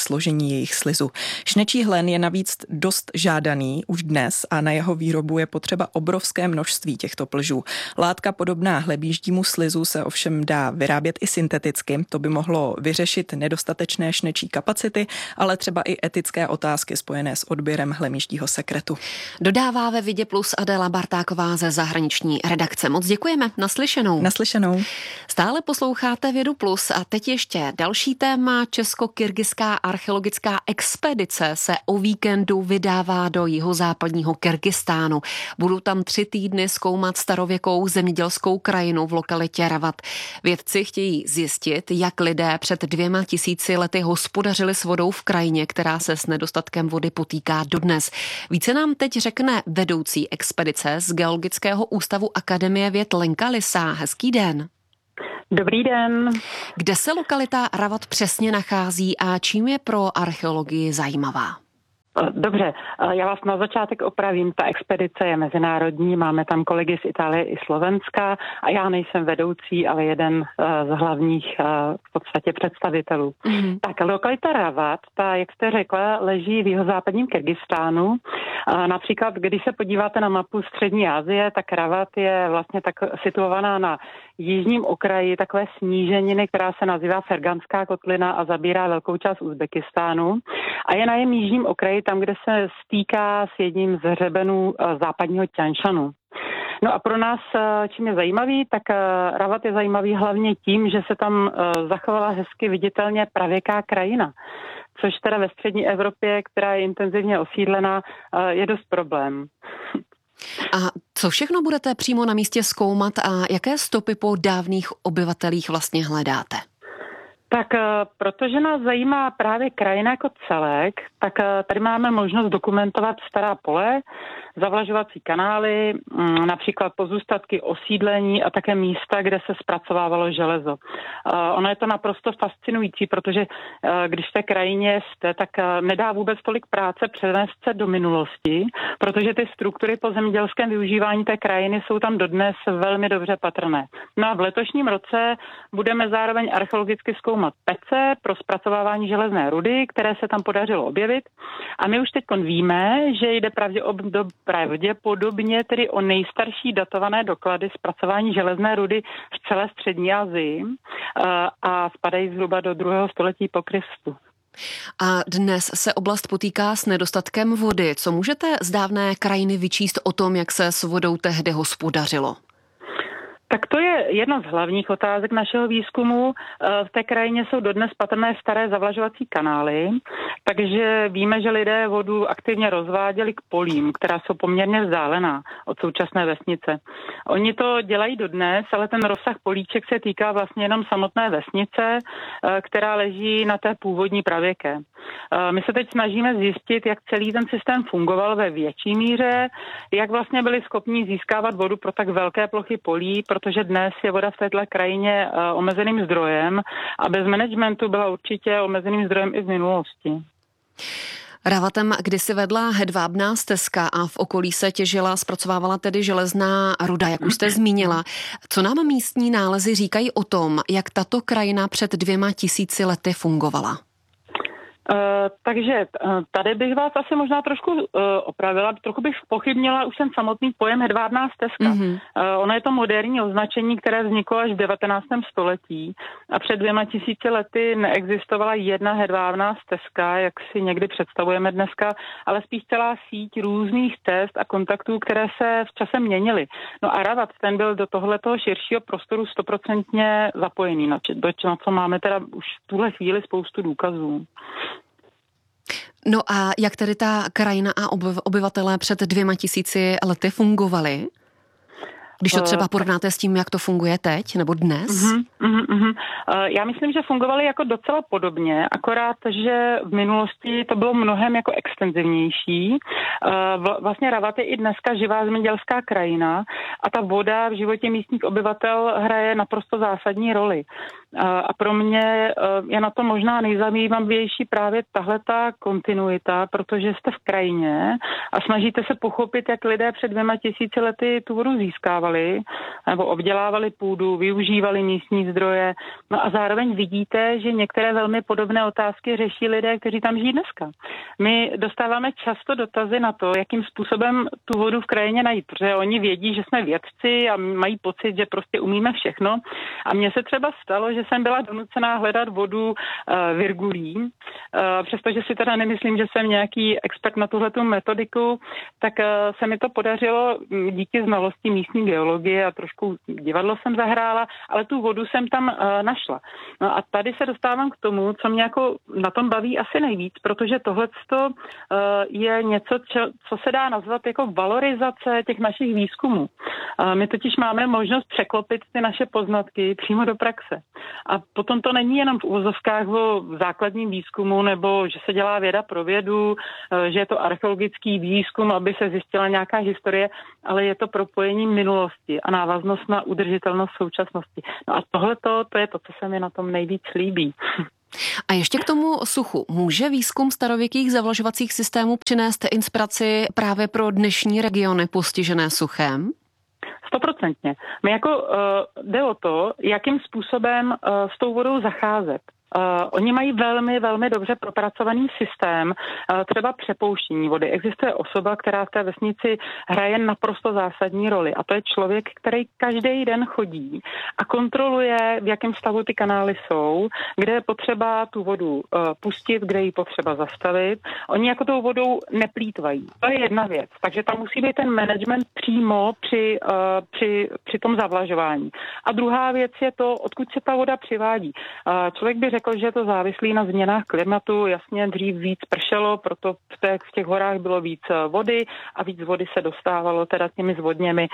snížení jejich slizu. Šnečí hlen je navíc dost žádaný už dnes a na jeho výrobu je potřeba obrovské množství těchto plžů. Látka podobná hlemýždímu slizu se ovšem dá vyrábět i synteticky. To by mohlo vyřešit nedostatečné šnečí kapacity, ale třeba i etické otázky spojené s odběrem hlemýždího sekretu. Dodává ve Vědě Plus Adéla Bartáková ze zahraniční redakce. Moc děkujeme. Naslyšenou. Naslyšenou. Stále posloucháte Vědu Plus a teď ještě další téma. Česko-kyrgyzská archeologická expedice se o víkendu vydává do jihozápadního Kyrgyzstánu. Budou tam tři týdny zkoumat starověkou zemědělskou krajinu v lokalitě Ravat. Vědci chtějí zjistit, jak lidé před dvěma tisíci lety hospodařili s vodou v krajině, která se s nedostatkem vody potýká dodnes. Více nám teď řekne vedoucí expedice z Geologického ústavu Akademie věd Lenka Lisá. Hezký den. Dobrý den. Kde se lokalita Ravat přesně nachází a čím je pro archeologii zajímavá? Dobře, já vás na začátek opravím. Ta expedice je mezinárodní, máme tam kolegy z Itálie i Slovenska a já nejsem vedoucí, ale jeden z hlavních v podstatě představitelů. Mm-hmm. Tak lokalita Ravat, ta, jak jste řekla, leží v jihozápadním Kyrgyzstánu. Například, když se podíváte na mapu Střední Asie, tak Ravat je vlastně tak situovaná na jižním okraji takové sníženiny, která se nazývá Ferganská kotlina a zabírá velkou část Uzbekistánu. A je na jejím jižním okraji tam, kde se stýká s jedním z hřebenů západního Ťanšanu. No a pro nás, čím je zajímavý, tak Ravat je zajímavý hlavně tím, že se tam zachovala hezky viditelně pravěká krajina, což teda ve střední Evropě, která je intenzivně osídlená, je dost problém. A co všechno budete přímo na místě zkoumat a jaké stopy po dávných obyvatelích vlastně hledáte? Tak protože nás zajímá právě krajina jako celek, tak tady máme možnost dokumentovat stará pole, zavlažovací kanály, například pozůstatky osídlení a také místa, kde se zpracovávalo železo. Ono je to naprosto fascinující, protože když v té krajině jste, tak nedá vůbec tolik práce přenést se do minulosti, protože ty struktury po zemědělském využívání té krajiny jsou tam dodnes velmi dobře patrné. No a v letošním roce budeme zároveň archeologicky zkoumat pece pro zpracovávání železné rudy, které se tam podařilo objevit. A my už teď víme, že jde pravděpodobně tedy o nejstarší datované doklady zpracování železné rudy v celé střední Asii a spadají zhruba do druhého století po Kristu. A dnes se oblast potýká s nedostatkem vody. Co můžete z dávné krajiny vyčíst o tom, jak se s vodou tehdy hospodařilo? Tak to je jedna z hlavních otázek našeho výzkumu. V té krajině jsou dodnes patrné staré zavlažovací kanály, takže víme, že lidé vodu aktivně rozváděli k polím, která jsou poměrně vzdálená od současné vesnice. Oni to dělají dodnes, ale ten rozsah políček se týká vlastně jenom samotné vesnice, která leží na té původní pravěké. My se teď snažíme zjistit, jak celý ten systém fungoval ve větší míře, jak vlastně byli schopni získávat vodu pro tak velké plochy polí, protože dnes je voda v této krajině omezeným zdrojem a bez managementu byla určitě omezeným zdrojem i v minulosti. Ravatem kdysi vedla hedvábná stezka a v okolí se těžila, zpracovávala tedy železná ruda, jak už jste zmínila. Co nám místní nálezy říkají o tom, jak tato krajina před dvěma tisíci lety fungovala? Uh, takže uh, tady bych vás asi možná trošku uh, opravila, trochu bych pochybnila už ten samotný pojem hedvábná stezka. Mm-hmm. Uh, ono je to moderní označení, které vzniklo až v devatenáctém století a před dvěma tisíci lety neexistovala jedna hedvábná stezka, jak si někdy představujeme dneska, ale spíš celá síť různých cest a kontaktů, které se v čase měnily. No a Ravat, ten byl do tohletoho širšího prostoru stoprocentně zapojený, na, do, na co máme teda už v tuhle chvíli spoustu důkazů. No a jak tedy ta krajina a obyvatelé před dvěma tisíci lety fungovali? Když to třeba porovnáte s tím, jak to funguje teď nebo dnes? Uh-huh, uh-huh, uh-huh. Já myslím, že fungovali jako docela podobně, akorát, že v minulosti to bylo mnohem jako extenzivnější. Vlastně Ravat je i dneska živá zemědělská krajina a ta voda v životě místních obyvatel hraje naprosto zásadní roli. A pro mě je na to možná nejzajímavější právě tahleta kontinuita, protože jste v krajině a snažíte se pochopit, jak lidé před dvěma tisíci lety tu vodu získávali nebo obdělávali půdu, využívali místní zdroje. No a zároveň vidíte, že některé velmi podobné otázky řeší lidé, kteří tam žijí dneska. My dostáváme často dotazy na to, jakým způsobem tu vodu v krajině najít, protože oni vědí, že jsme vědci a mají pocit, že prostě umíme všechno. A mně se třeba stalo, že jsem byla donucená hledat vodu uh, virgulí, uh, přestože si teda nemyslím, že jsem nějaký expert na tuhletu metodiku, tak uh, se mi to podařilo díky znalosti místní geologie a trošku divadlo jsem zahrála, ale tu vodu jsem tam uh, našla. No a tady se dostávám k tomu, co mě jako na tom baví asi nejvíc, protože tohleto uh, je něco, čo, co se dá nazvat jako valorizace těch našich výzkumů. Uh, my totiž máme možnost překlopit ty naše poznatky přímo do praxe. A potom to není jenom v uvozovkách o základním výzkumu, nebo že se dělá věda pro vědu, že je to archeologický výzkum, aby se zjistila nějaká historie, ale je to propojení minulosti a návaznost na udržitelnost současnosti. No a tohleto, to je to, co se mi na tom nejvíc líbí. A ještě k tomu suchu. Může výzkum starověkých zavlažovacích systémů přinést inspiraci právě pro dnešní regiony postižené suchem? Stoprocentně. My jako uh, jde o to, jakým způsobem uh, s tou vodou zacházet. Uh, oni mají velmi, velmi dobře propracovaný systém, uh, třeba přepouštění vody. Existuje osoba, která v té vesnici hraje naprosto zásadní roli a to je člověk, který každý den chodí a kontroluje, v jakém stavu ty kanály jsou, kde je potřeba tu vodu uh, pustit, kde ji potřeba zastavit. Oni jako tou vodou neplýtvají. To je jedna věc. Takže tam musí být ten management přímo při, uh, při, při tom zavlažování. A druhá věc je to, odkud se ta voda přivádí. Uh, člověk by řekl, že je to závislý na změnách klimatu. Jasně, dřív víc pršelo, proto v těch, v těch horách bylo víc vody a víc vody se dostávalo teda těmi zvodněmi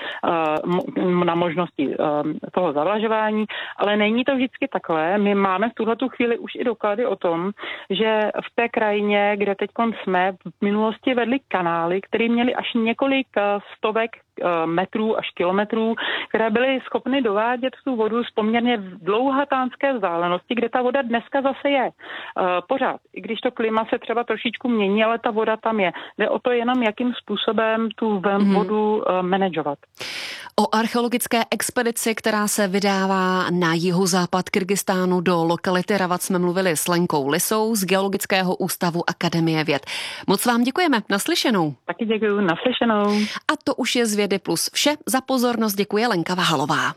uh, na možnosti uh, toho zavlažování, ale není to vždycky takhle. My máme v tuhletu chvíli už i doklady o tom, že v té krajině, kde teď jsme, v minulosti vedly kanály, které měly až několik stovek metrů až kilometrů, které byly schopny dovádět tu vodu z poměrně dlouhatánské vzdálenosti, kde ta voda dneska zase je. Pořád, i když to klima se třeba trošičku mění, ale ta voda tam je. Jde o to jenom, jakým způsobem tu vodu mm. manažovat. O archeologické expedici, která se vydává na jihozápad Kyrgyzstánu do lokality Ravat, jsme mluvili s Lenkou Lisou z Geologického ústavu Akademie věd. Moc vám děkujeme, naslyšenou. Taky děkuju, naslyšenou. A to už je z Vědy plus vše. Za pozornost děkuje Lenka Vahalová.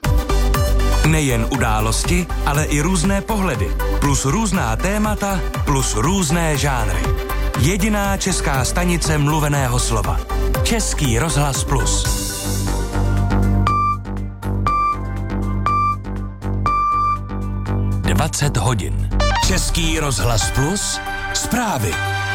Nejen události, ale i různé pohledy, plus různá témata, plus různé žánry. Jediná česká stanice mluveného slova. Český rozhlas plus. dvacet hodin. Český rozhlas plus. Zprávy.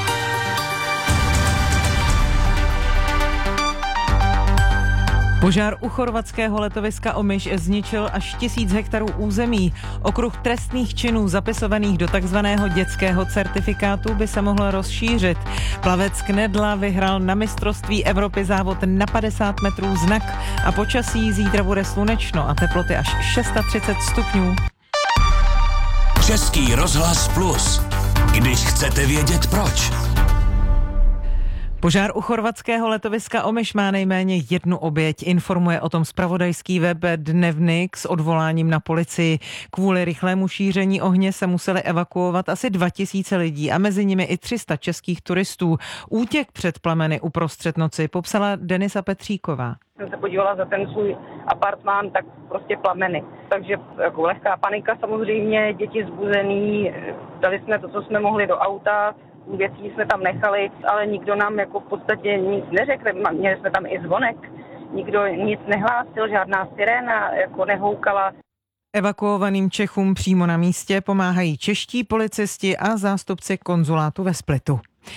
Požár u chorvatského letoviska Omiš zničil až tisíc hektarů území. Okruh trestných činů zapisovaných do takzvaného dětského certifikátu by se mohl rozšířit. Plavec Knedla vyhrál na mistrovství Evropy závod na padesát metrů znak a počasí zítra bude slunečno a teploty až třicet šest stupňů. Český rozhlas plus. Když chcete vědět proč. Požár u chorvatského letoviska Omiš má nejméně jednu oběť. Informuje o tom zpravodajský web Dnevnik s odvoláním na policii. Kvůli rychlému šíření ohně se museli evakuovat asi dva tisíce lidí a mezi nimi i tři sta českých turistů. Útěk před plameny uprostřed noci popsala Denisa Petříková. Jsem se podívala za ten svůj apartmán, tak prostě plameny. Takže jako lehká panika samozřejmě, děti zbuzený, dali jsme to, co jsme mohli do auta, věcí jsme tam nechali, ale nikdo nám jako v podstatě nic neřekl, měli jsme tam i zvonek, nikdo nic nehlásil, žádná siréna jako nehoukala. Evakuovaným Čechům přímo na místě pomáhají čeští policisti a zástupci konzulátu ve Splitu.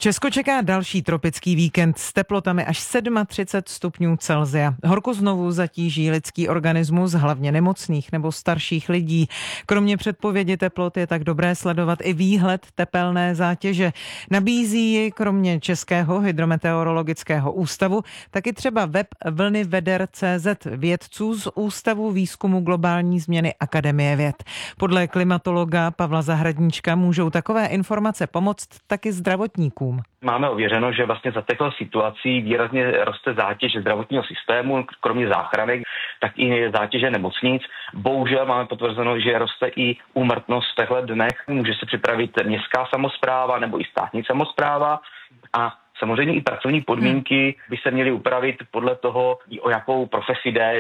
Česko čeká další tropický víkend s teplotami až třicet sedm stupňů Celsia. Horko znovu zatíží lidský organismus, hlavně nemocných nebo starších lidí. Kromě předpovědi teplot je tak dobré sledovat i výhled tepelné zátěže. Nabízí ji kromě Českého hydrometeorologického ústavu taky třeba web vlny veder tečka cé zet vědců z Ústavu výzkumu globální změny Akademie věd. Podle klimatologa Pavla Zahradníčka můžou takové informace pomoct taky zdravotníkům. Máme ověřeno, že vlastně za těchto situací výrazně roste zátěž zdravotního systému, kromě záchranek, tak i zátěže nemocnic. Bohužel máme potvrzeno, že roste i úmrtnost v těchto dnech. Může se připravit městská samospráva nebo i státní samospráva a samozřejmě i pracovní podmínky by se měly upravit podle toho, o jakou profesi jde.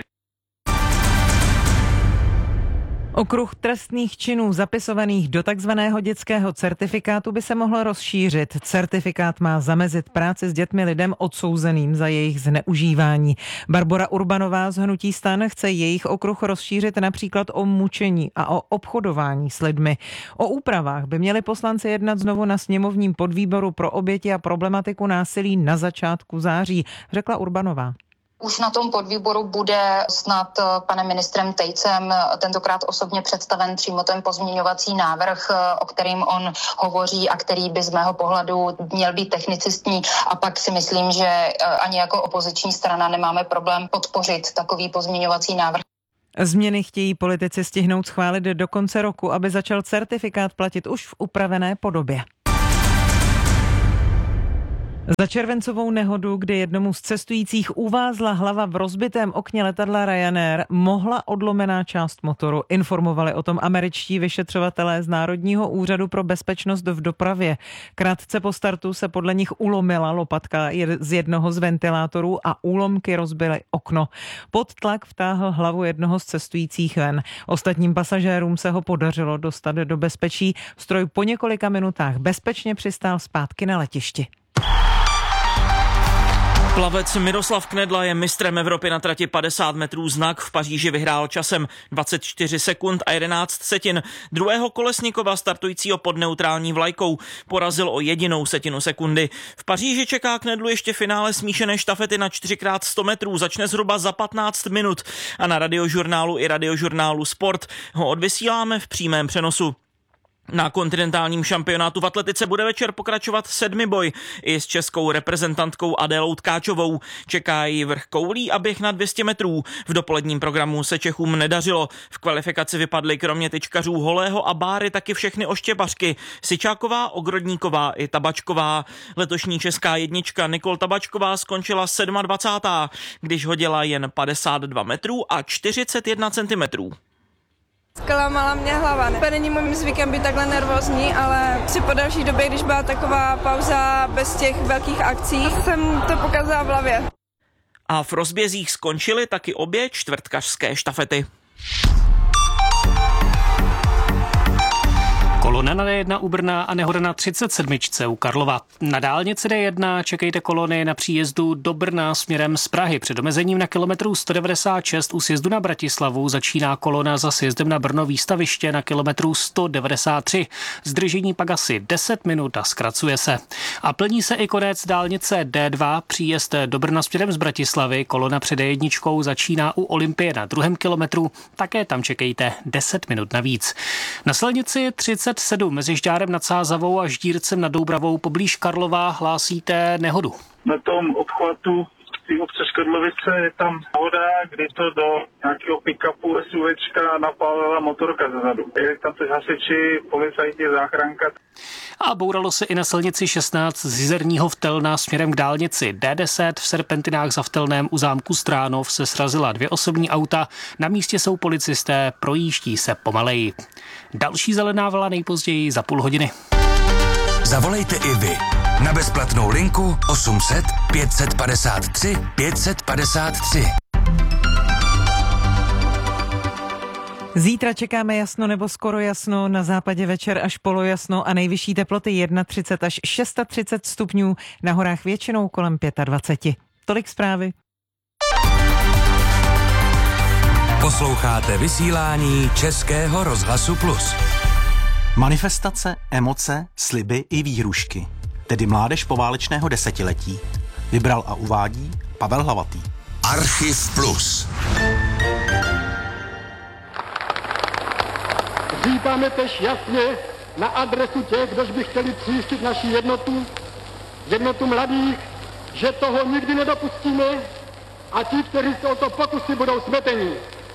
Okruh trestných činů zapisovaných do takzvaného dětského certifikátu by se mohl rozšířit. Certifikát má zamezit práci s dětmi lidem odsouzeným za jejich zneužívání. Barbora Urbanová z hnutí STAN chce jejich okruh rozšířit například o mučení a o obchodování s lidmi. O úpravách by měli poslanci jednat znovu na sněmovním podvýboru pro oběti a problematiku násilí na začátku září, řekla Urbanová. Už na tom podvýboru bude snad panem ministrem Tejcem tentokrát osobně představen přímo ten pozměňovací návrh, o kterým on hovoří a který by z mého pohledu měl být technicistní, a pak si myslím, že ani jako opoziční strana nemáme problém podpořit takový pozměňovací návrh. Změny chtějí politici stihnout schválit do konce roku, aby začal certifikát platit už v upravené podobě. Za červencovou nehodu, kdy jednomu z cestujících uvázla hlava v rozbitém okně letadla Ryanair, mohla odlomená část motoru. Informovali o tom američtí vyšetřovatelé z Národního úřadu pro bezpečnost v dopravě. Krátce po startu se podle nich ulomila lopatka z jednoho z ventilátorů a úlomky rozbily okno. Pod tlak vtáhl hlavu jednoho z cestujících ven. Ostatním pasažérům se ho podařilo dostat do bezpečí. Stroj po několika minutách bezpečně přistál zpátky na letišti. Plavec Miroslav Knedla je mistrem Evropy na trati padesát metrů znak. V Paříži vyhrál časem dvacet čtyři sekund a jedenáct setin. Druhého Kolesnikova, startujícího pod neutrální vlajkou, porazil o jedinou setinu sekundy. V Paříži čeká Knedlu ještě finále smíšené štafety na čtyři krát sto metrů. Začne zhruba za patnáct minut a na Radiožurnálu i Radiožurnálu Sport ho odvysíláme v přímém přenosu. Na kontinentálním šampionátu v atletice bude večer pokračovat sedmiboj i s českou reprezentantkou Adélou Tkáčovou. Čeká ji vrch koulí a běh na dvě stě metrů. V dopoledním programu se Čechům nedařilo. V kvalifikaci vypadly kromě tyčkařů Holého a Báry taky všechny oštěpařky. Sičáková, Ogrodníková i Tabačková. Letošní česká jednička Nikol Tabačková skončila dvacátá sedmá, když hodila jen padesát dva metrů a čtyřicet jedna centimetrů. Zklamala mě hlava. To není mým zvykem být takhle nervózní, ale při po další době, když byla taková pauza bez těch velkých akcí, jsem to pokazala v hlavě. A v rozbězích skončily taky obě čtvrtkařské štafety. Kolona na D jedna u Brna a nehoda na třicet sedm u Karlova. Na dálnici D jedna čekejte kolony na příjezdu do Brna směrem z Prahy. Před omezením na kilometru sto devadesát šest u sjezdu na Bratislavu začíná kolona za sjezdem na Brno výstaviště na kilometru sto devadesát tři. Zdržení pak asi deset minut a zkracuje se. A plní se i konec dálnice D dva, příjezd do Brna směrem z Bratislavy. Kolona před D jedna začíná u Olympie na druhém kilometru. Také tam čekejte deset minut navíc. Na silnici třicet sedm mezi Žďárem nad Sázavou a Ždírcem nad Doubravou poblíž Karlova hlásíte nehodu. Na tom obchvatu v obce Škodlovice je tam voda, kdy to do nějakého pick-upu SUVčka napálila motorka zezadu. Je tam teď hasiči, policajti, záchranka. A bouralo se i na silnici šestnáct z Jizerního Vtelna směrem k dálnici D deset. V serpentinách za Vtelnem u zámku Stránov se srazila dvě osobní auta. Na místě jsou policisté, projíždí se pomaleji. Další zelená vlna nejpozději za půl hodiny. Zavolejte i vy na bezplatnou linku osm set pět set padesát tři pět set padesát tři. Zítra čekáme jasno nebo skoro jasno, na západě večer až polojasno a nejvyšší teploty třicet jedna až třicet šest stupňů, na horách většinou kolem dvacet pět. Tolik zprávy. Posloucháte vysílání Českého rozhlasu Plus. Manifestace, emoce, sliby i výhrušky. tedy mládež poválečného desetiletí, vybral a uvádí Pavel Hlavatý. Archiv Plus. Říkáme tež jasně na adresu těch, kdož by chtěli tříštit naši jednotu, jednotu mladých, že toho nikdy nedopustíme a ti, kteří se o to pokusí, budou smeteni.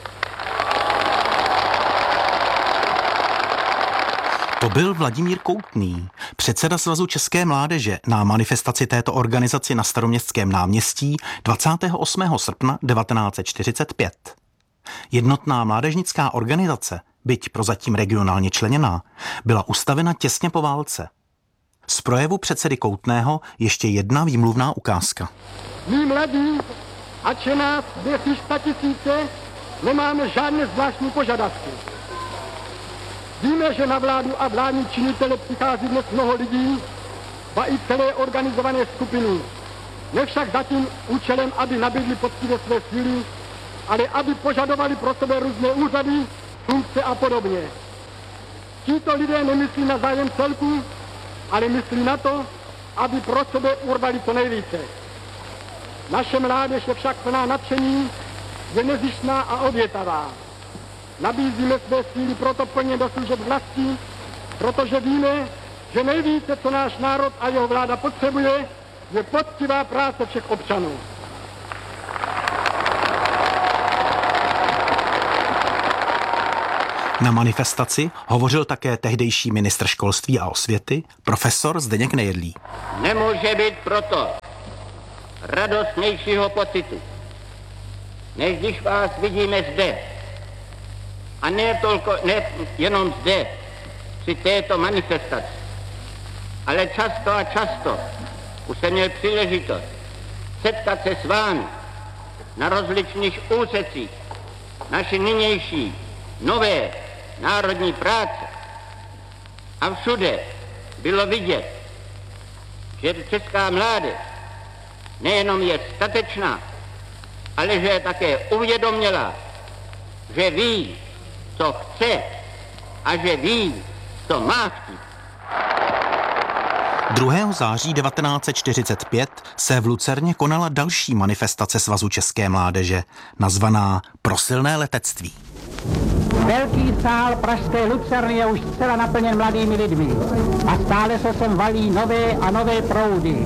To byl Vladimír Koutný, předseda Svazu české mládeže na manifestaci této organizaci na Staroměstském náměstí dvacátého osmého srpna devatenáct set čtyřicet pět. Jednotná mládežnická organizace, byť prozatím regionálně členěná, byla ustavena těsně po válce. Z projevu předsedy Koutného ještě jedna výmluvná ukázka. My mladí, ač je nás dnes již statisíce, nemáme žádné zvláštní požadavky. Víme, že na vládu a vládní činitele přichází dnes mnoho lidí, ba i celé organizované skupiny. Ne však zatím účelem, aby nabídli poctivě své síly, ale aby požadovali pro sebe různé úřady, funkce a podobně. Tito lidé nemyslí na zájem celku, ale myslí na to, aby pro sebe urvali co nejvíce. Naše mládež je však plná nadšení, je nezištná a obětavá. Nabízíme své síly proto plně do služeb vlasti, protože víme, že nejvíce, co náš národ a jeho vláda potřebuje, je poctivá práce všech občanů. Na manifestaci hovořil také tehdejší ministr školství a osvěty, profesor Zdeněk Nejedlý. Nemůže být proto radostnějšího pocitu, než když vás vidíme zde. A ne, tolko, ne jenom zde, při této manifestaci, ale často a často už jsem měl příležitost setkat se s vámi na rozličných úsecích naší nynější nové národní práce. A všude bylo vidět, že česká mládež nejenom je statečná, ale že je také uvědomělá, že ví, co chce a že ví, co má chtít. druhého září devatenáct set čtyřicet pět se v Lucerně konala další manifestace Svazu české mládeže, nazvaná Pro silné letectví. Velký sál pražské Lucerny je už zcela naplněn mladými lidmi a stále se sem valí nové a nové proudy.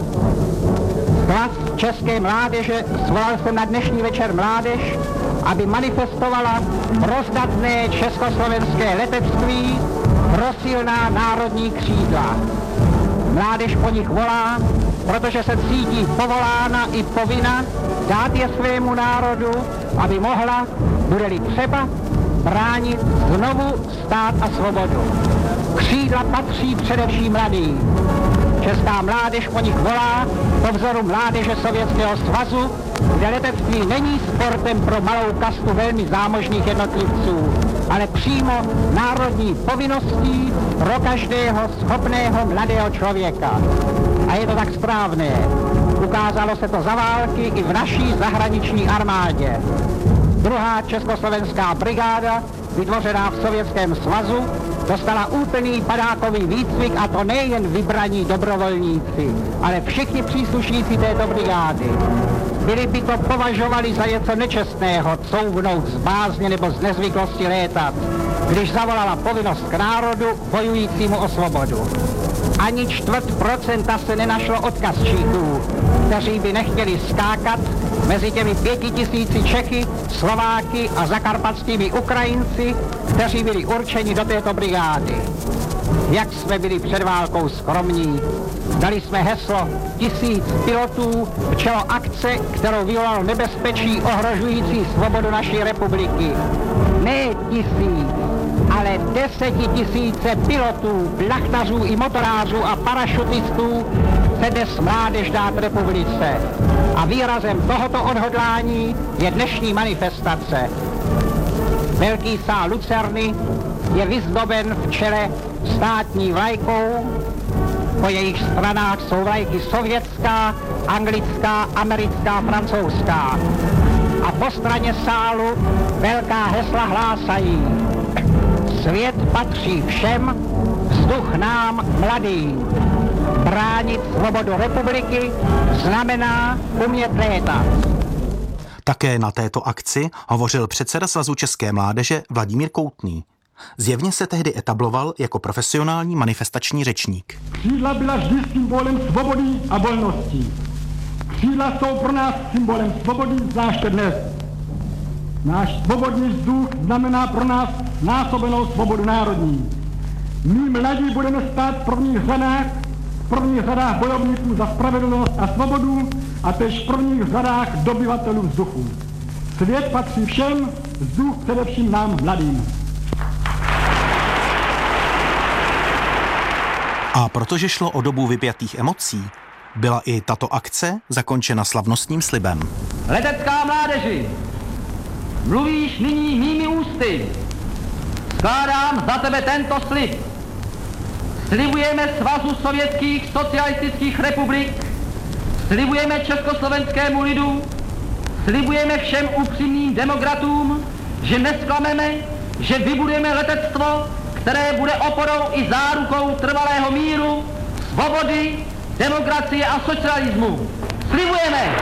Svaz české mládeže svolal jsem na dnešní večer mládež, aby manifestovala rozdatné československé letectví pro silná národní křídla. Mládež po nich volá, protože se cítí povolána i povinna dát je svému národu, aby mohla, bude-li třeba, bránit znovu stát a svobodu. Křídla patří především mladým. Česká mládež po nich volá po vzoru mládeže Sovětského svazu, kde letectví není sportem pro malou kastu velmi zámožných jednotlivců, ale přímo národní povinností pro každého schopného mladého člověka. A je to tak správné. Ukázalo se to za války i v naší zahraniční armádě. Druhá československá brigáda, vytvořená v Sovětském svazu, dostala úplný padákový výcvik, a to nejen vybraní dobrovolníci, ale všichni příslušníci této brigády. Byli by to považovali za něco nečestného, couvnout z bázně nebo z nezvyklosti létat, když zavolala povinnost k národu bojujícímu o svobodu. Ani čtvrt procenta se nenašlo odkazčíků, kteří by nechtěli skákat mezi těmi pěti tisíci Čechy, Slováky a zakarpatskými Ukrajinci, kteří byli určeni do této brigády. Jak jsme byli před válkou skromní. Dali jsme heslo tisíc pilotů v čelo akce, kterou vyvolalo nebezpečí ohrožující svobodu naší republiky. Ne tisíc, ale desetitisíce pilotů, plachtařů i motorářů a parašutistů chce dnes mládež dát republice. A výrazem tohoto odhodlání je dnešní manifestace. Velký sál Lucerny je vyzdoben v čele státní vlajkou, po jejich stranách jsou vlajky sovětská, anglická, americká, francouzská. A po straně sálu velká hesla hlásají: svět patří všem, vzduch nám mladým. Chránit svobodu republiky znamená umět létat. Také na této akci hovořil předseda Svazu české mládeže Vladimír Koutný. Zjevně se tehdy etabloval jako profesionální manifestační řečník. Křídla byla vždy symbolem svobody a volnosti. Křídla jsou pro nás symbolem svobody, zvláště dnes. Náš svobodný vzduch znamená pro nás násobenou svobodu národní. My mladí budeme stát v prvních řadách, v prvních řadách bojovníků za spravedlnost a svobodu a tež v prvních řadách dobyvatelů vzduchu. Svět patří všem, vzduch především nám mladým. A protože šlo o dobu vypjatých emocí, byla i tato akce zakončena slavnostním slibem. Letecká mládeži, mluvíš nyní mými ústy. Skládám za tebe tento slib. Slibujeme Svazu sovětských socialistických republik, slibujeme československému lidu, slibujeme všem upřímným demokratům, že nesklameme, že vybudujeme letectvo, které bude oporou i zárukou trvalého míru, svobody, demokracie a socialismu. Slibujeme!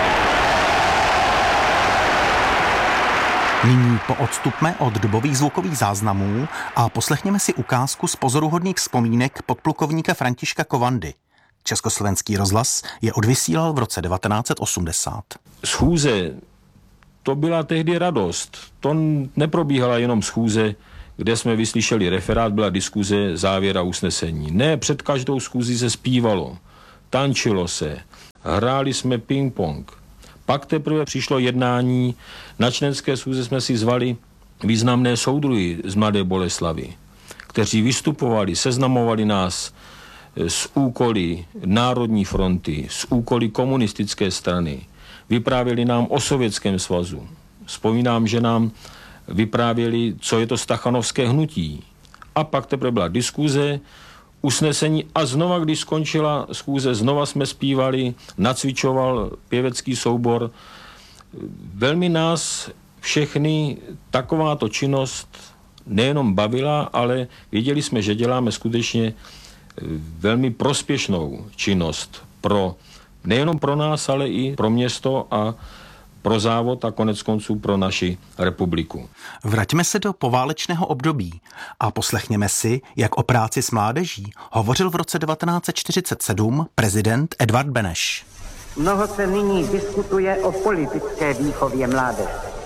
Nyní poodstupme od dobových zvukových záznamů a poslechněme si ukázku z pozoruhodných vzpomínek podplukovníka Františka Kovandy. Československý rozhlas je odvysílal v roce devatenáct set osmdesát. Schůze, to byla tehdy radost. To neprobíhala jenom schůze, kde jsme vyslyšeli referát, byla diskuze, závěr a usnesení. Ne, před každou schůzí se zpívalo, tančilo se, hráli jsme ping-pong. Pak teprve přišlo jednání, na členské schůze jsme si zvali významné soudruhy z Mladé Boleslavi, kteří vystupovali, seznamovali nás s úkoly Národní fronty, s úkoly komunistické strany. Vyprávěli nám o Sovětském svazu. Vzpomínám, že nám vyprávěli, co je to stachanovské hnutí. A pak teprve byla diskuze, usnesení a znova, když skončila schůze, znova jsme zpívali, nacvičoval pěvecký soubor. Velmi nás všechny takováto činnost nejenom bavila, ale věděli jsme, že děláme skutečně velmi prospěšnou činnost pro, nejenom pro nás, ale i pro město a pro závod a konec konců pro naši republiku. Vraťme se do poválečného období a poslechněme si, jak o práci s mládeží hovořil v roce devatenáct set čtyřicet sedm prezident Edvard Beneš. Mnoho se nyní diskutuje o politické výchově mládeže.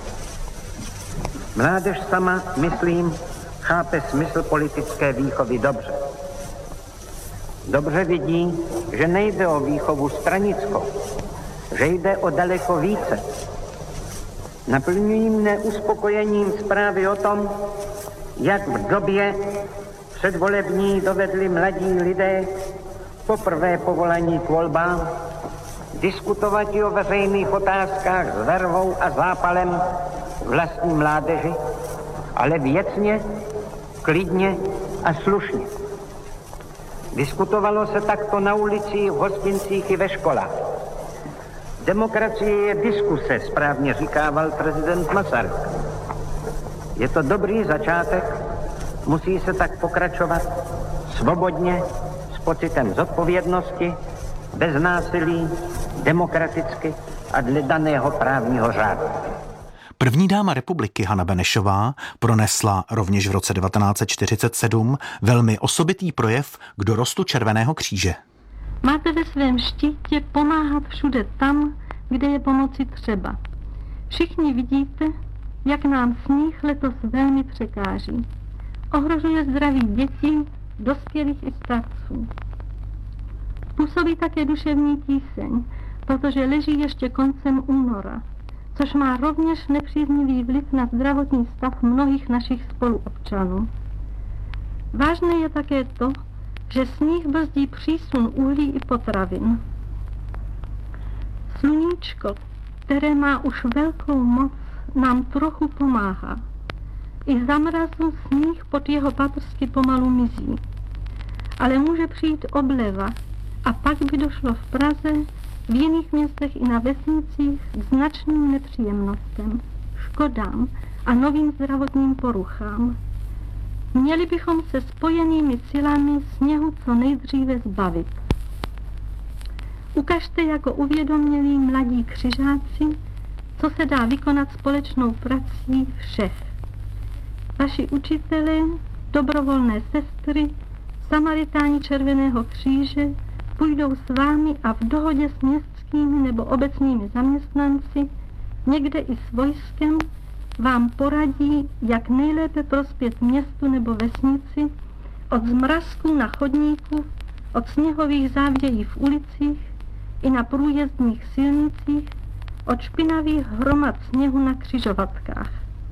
Mládež sama, myslím, chápe smysl politické výchovy dobře. Dobře vidí, že nejde o výchovu stranickou, že jde o daleko více. Naplňují mne uspokojením zprávy o tom, jak v době předvolební dovedli mladí lidé poprvé povolaní k volbám diskutovat o veřejných otázkách s vervou a zápalem vlastní mládeži, ale věcně, klidně a slušně. Diskutovalo se takto na ulicích, v hostincích i ve školách. Demokracie je diskuse, správně říkával prezident Masaryk. Je to dobrý začátek, musí se tak pokračovat svobodně, s pocitem zodpovědnosti, bez násilí, demokraticky a dle daného právního řádu. První dáma republiky Hana Benešová pronesla rovněž v roce devatenáct set čtyřicet sedm velmi osobitý projev k dorostu Červeného kříže. Máte ve svém štítě pomáhat všude tam, kde je pomoci třeba. Všichni vidíte, jak nám sníh letos velmi překáží. Ohrožuje zdraví dětí, dospělých i starců. Působí také duševní tíseň, protože leží ještě koncem února, což má rovněž nepříznivý vliv na zdravotní stav mnohých našich spoluobčanů. Vážné je také to, že sníh brzdí přísun uhlí i potravin. Sluníčko, které má už velkou moc, nám trochu pomáhá. I za mrazu sníh pod jeho paprsky pomalu mizí. Ale může přijít obleva a pak by došlo v Praze, v jiných městech i na vesnicích k značným nepříjemnostem, škodám a novým zdravotním poruchám. Měli bychom se spojenými silami sněhu co nejdříve zbavit. Ukažte jako uvědomělí mladí křižáci, co se dá vykonat společnou prací všech. Vaši učitelé, dobrovolné sestry, Samaritáni Červeného kříže půjdou s vámi a v dohodě s městskými nebo obecními zaměstnanci, někde i s vojskem, vám poradí, jak nejlépe prospět městu nebo vesnici od zmrazků na chodníku, od sněhových závějí v ulicích i na průjezdních silnicích, od špinavých hromad sněhu na křižovatkách.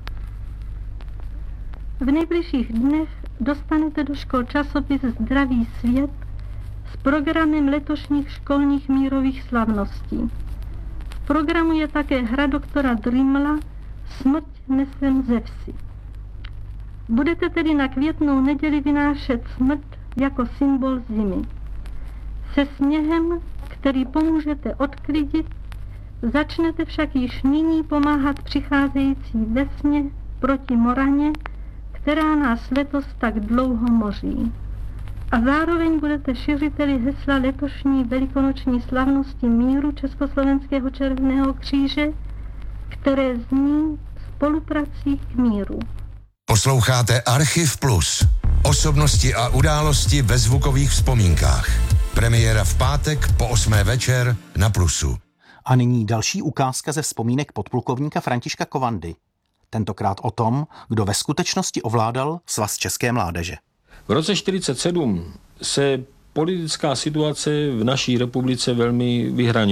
V nejbližších dnech dostanete do škol časopis Zdravý svět s programem letošních školních mírových slavností. V programu je také hra doktora Drimla Smrť nesem ze vsi. Budete tedy na květnou neděli vynášet smrt jako symbol zimy. Se sněhem, který pomůžete odklidit, začnete však již nyní pomáhat přicházející vesně proti moraně, která nás letos tak dlouho moří. A zároveň budete šiřiteli hesla letošní velikonoční slavnosti míru Československého červeného kříže, které zní spoluprací k míru. Posloucháte Archiv Plus. Osobnosti a události ve zvukových vzpomínkách. Premiéra v pátek po osmé večer na Plusu. A nyní další ukázka ze vzpomínek podplukovníka Františka Kovandy. Tentokrát o tom, kdo ve skutečnosti ovládal Svaz české mládeže. V roce čtyřicet sedm se politická situace v naší republice velmi vyhranila.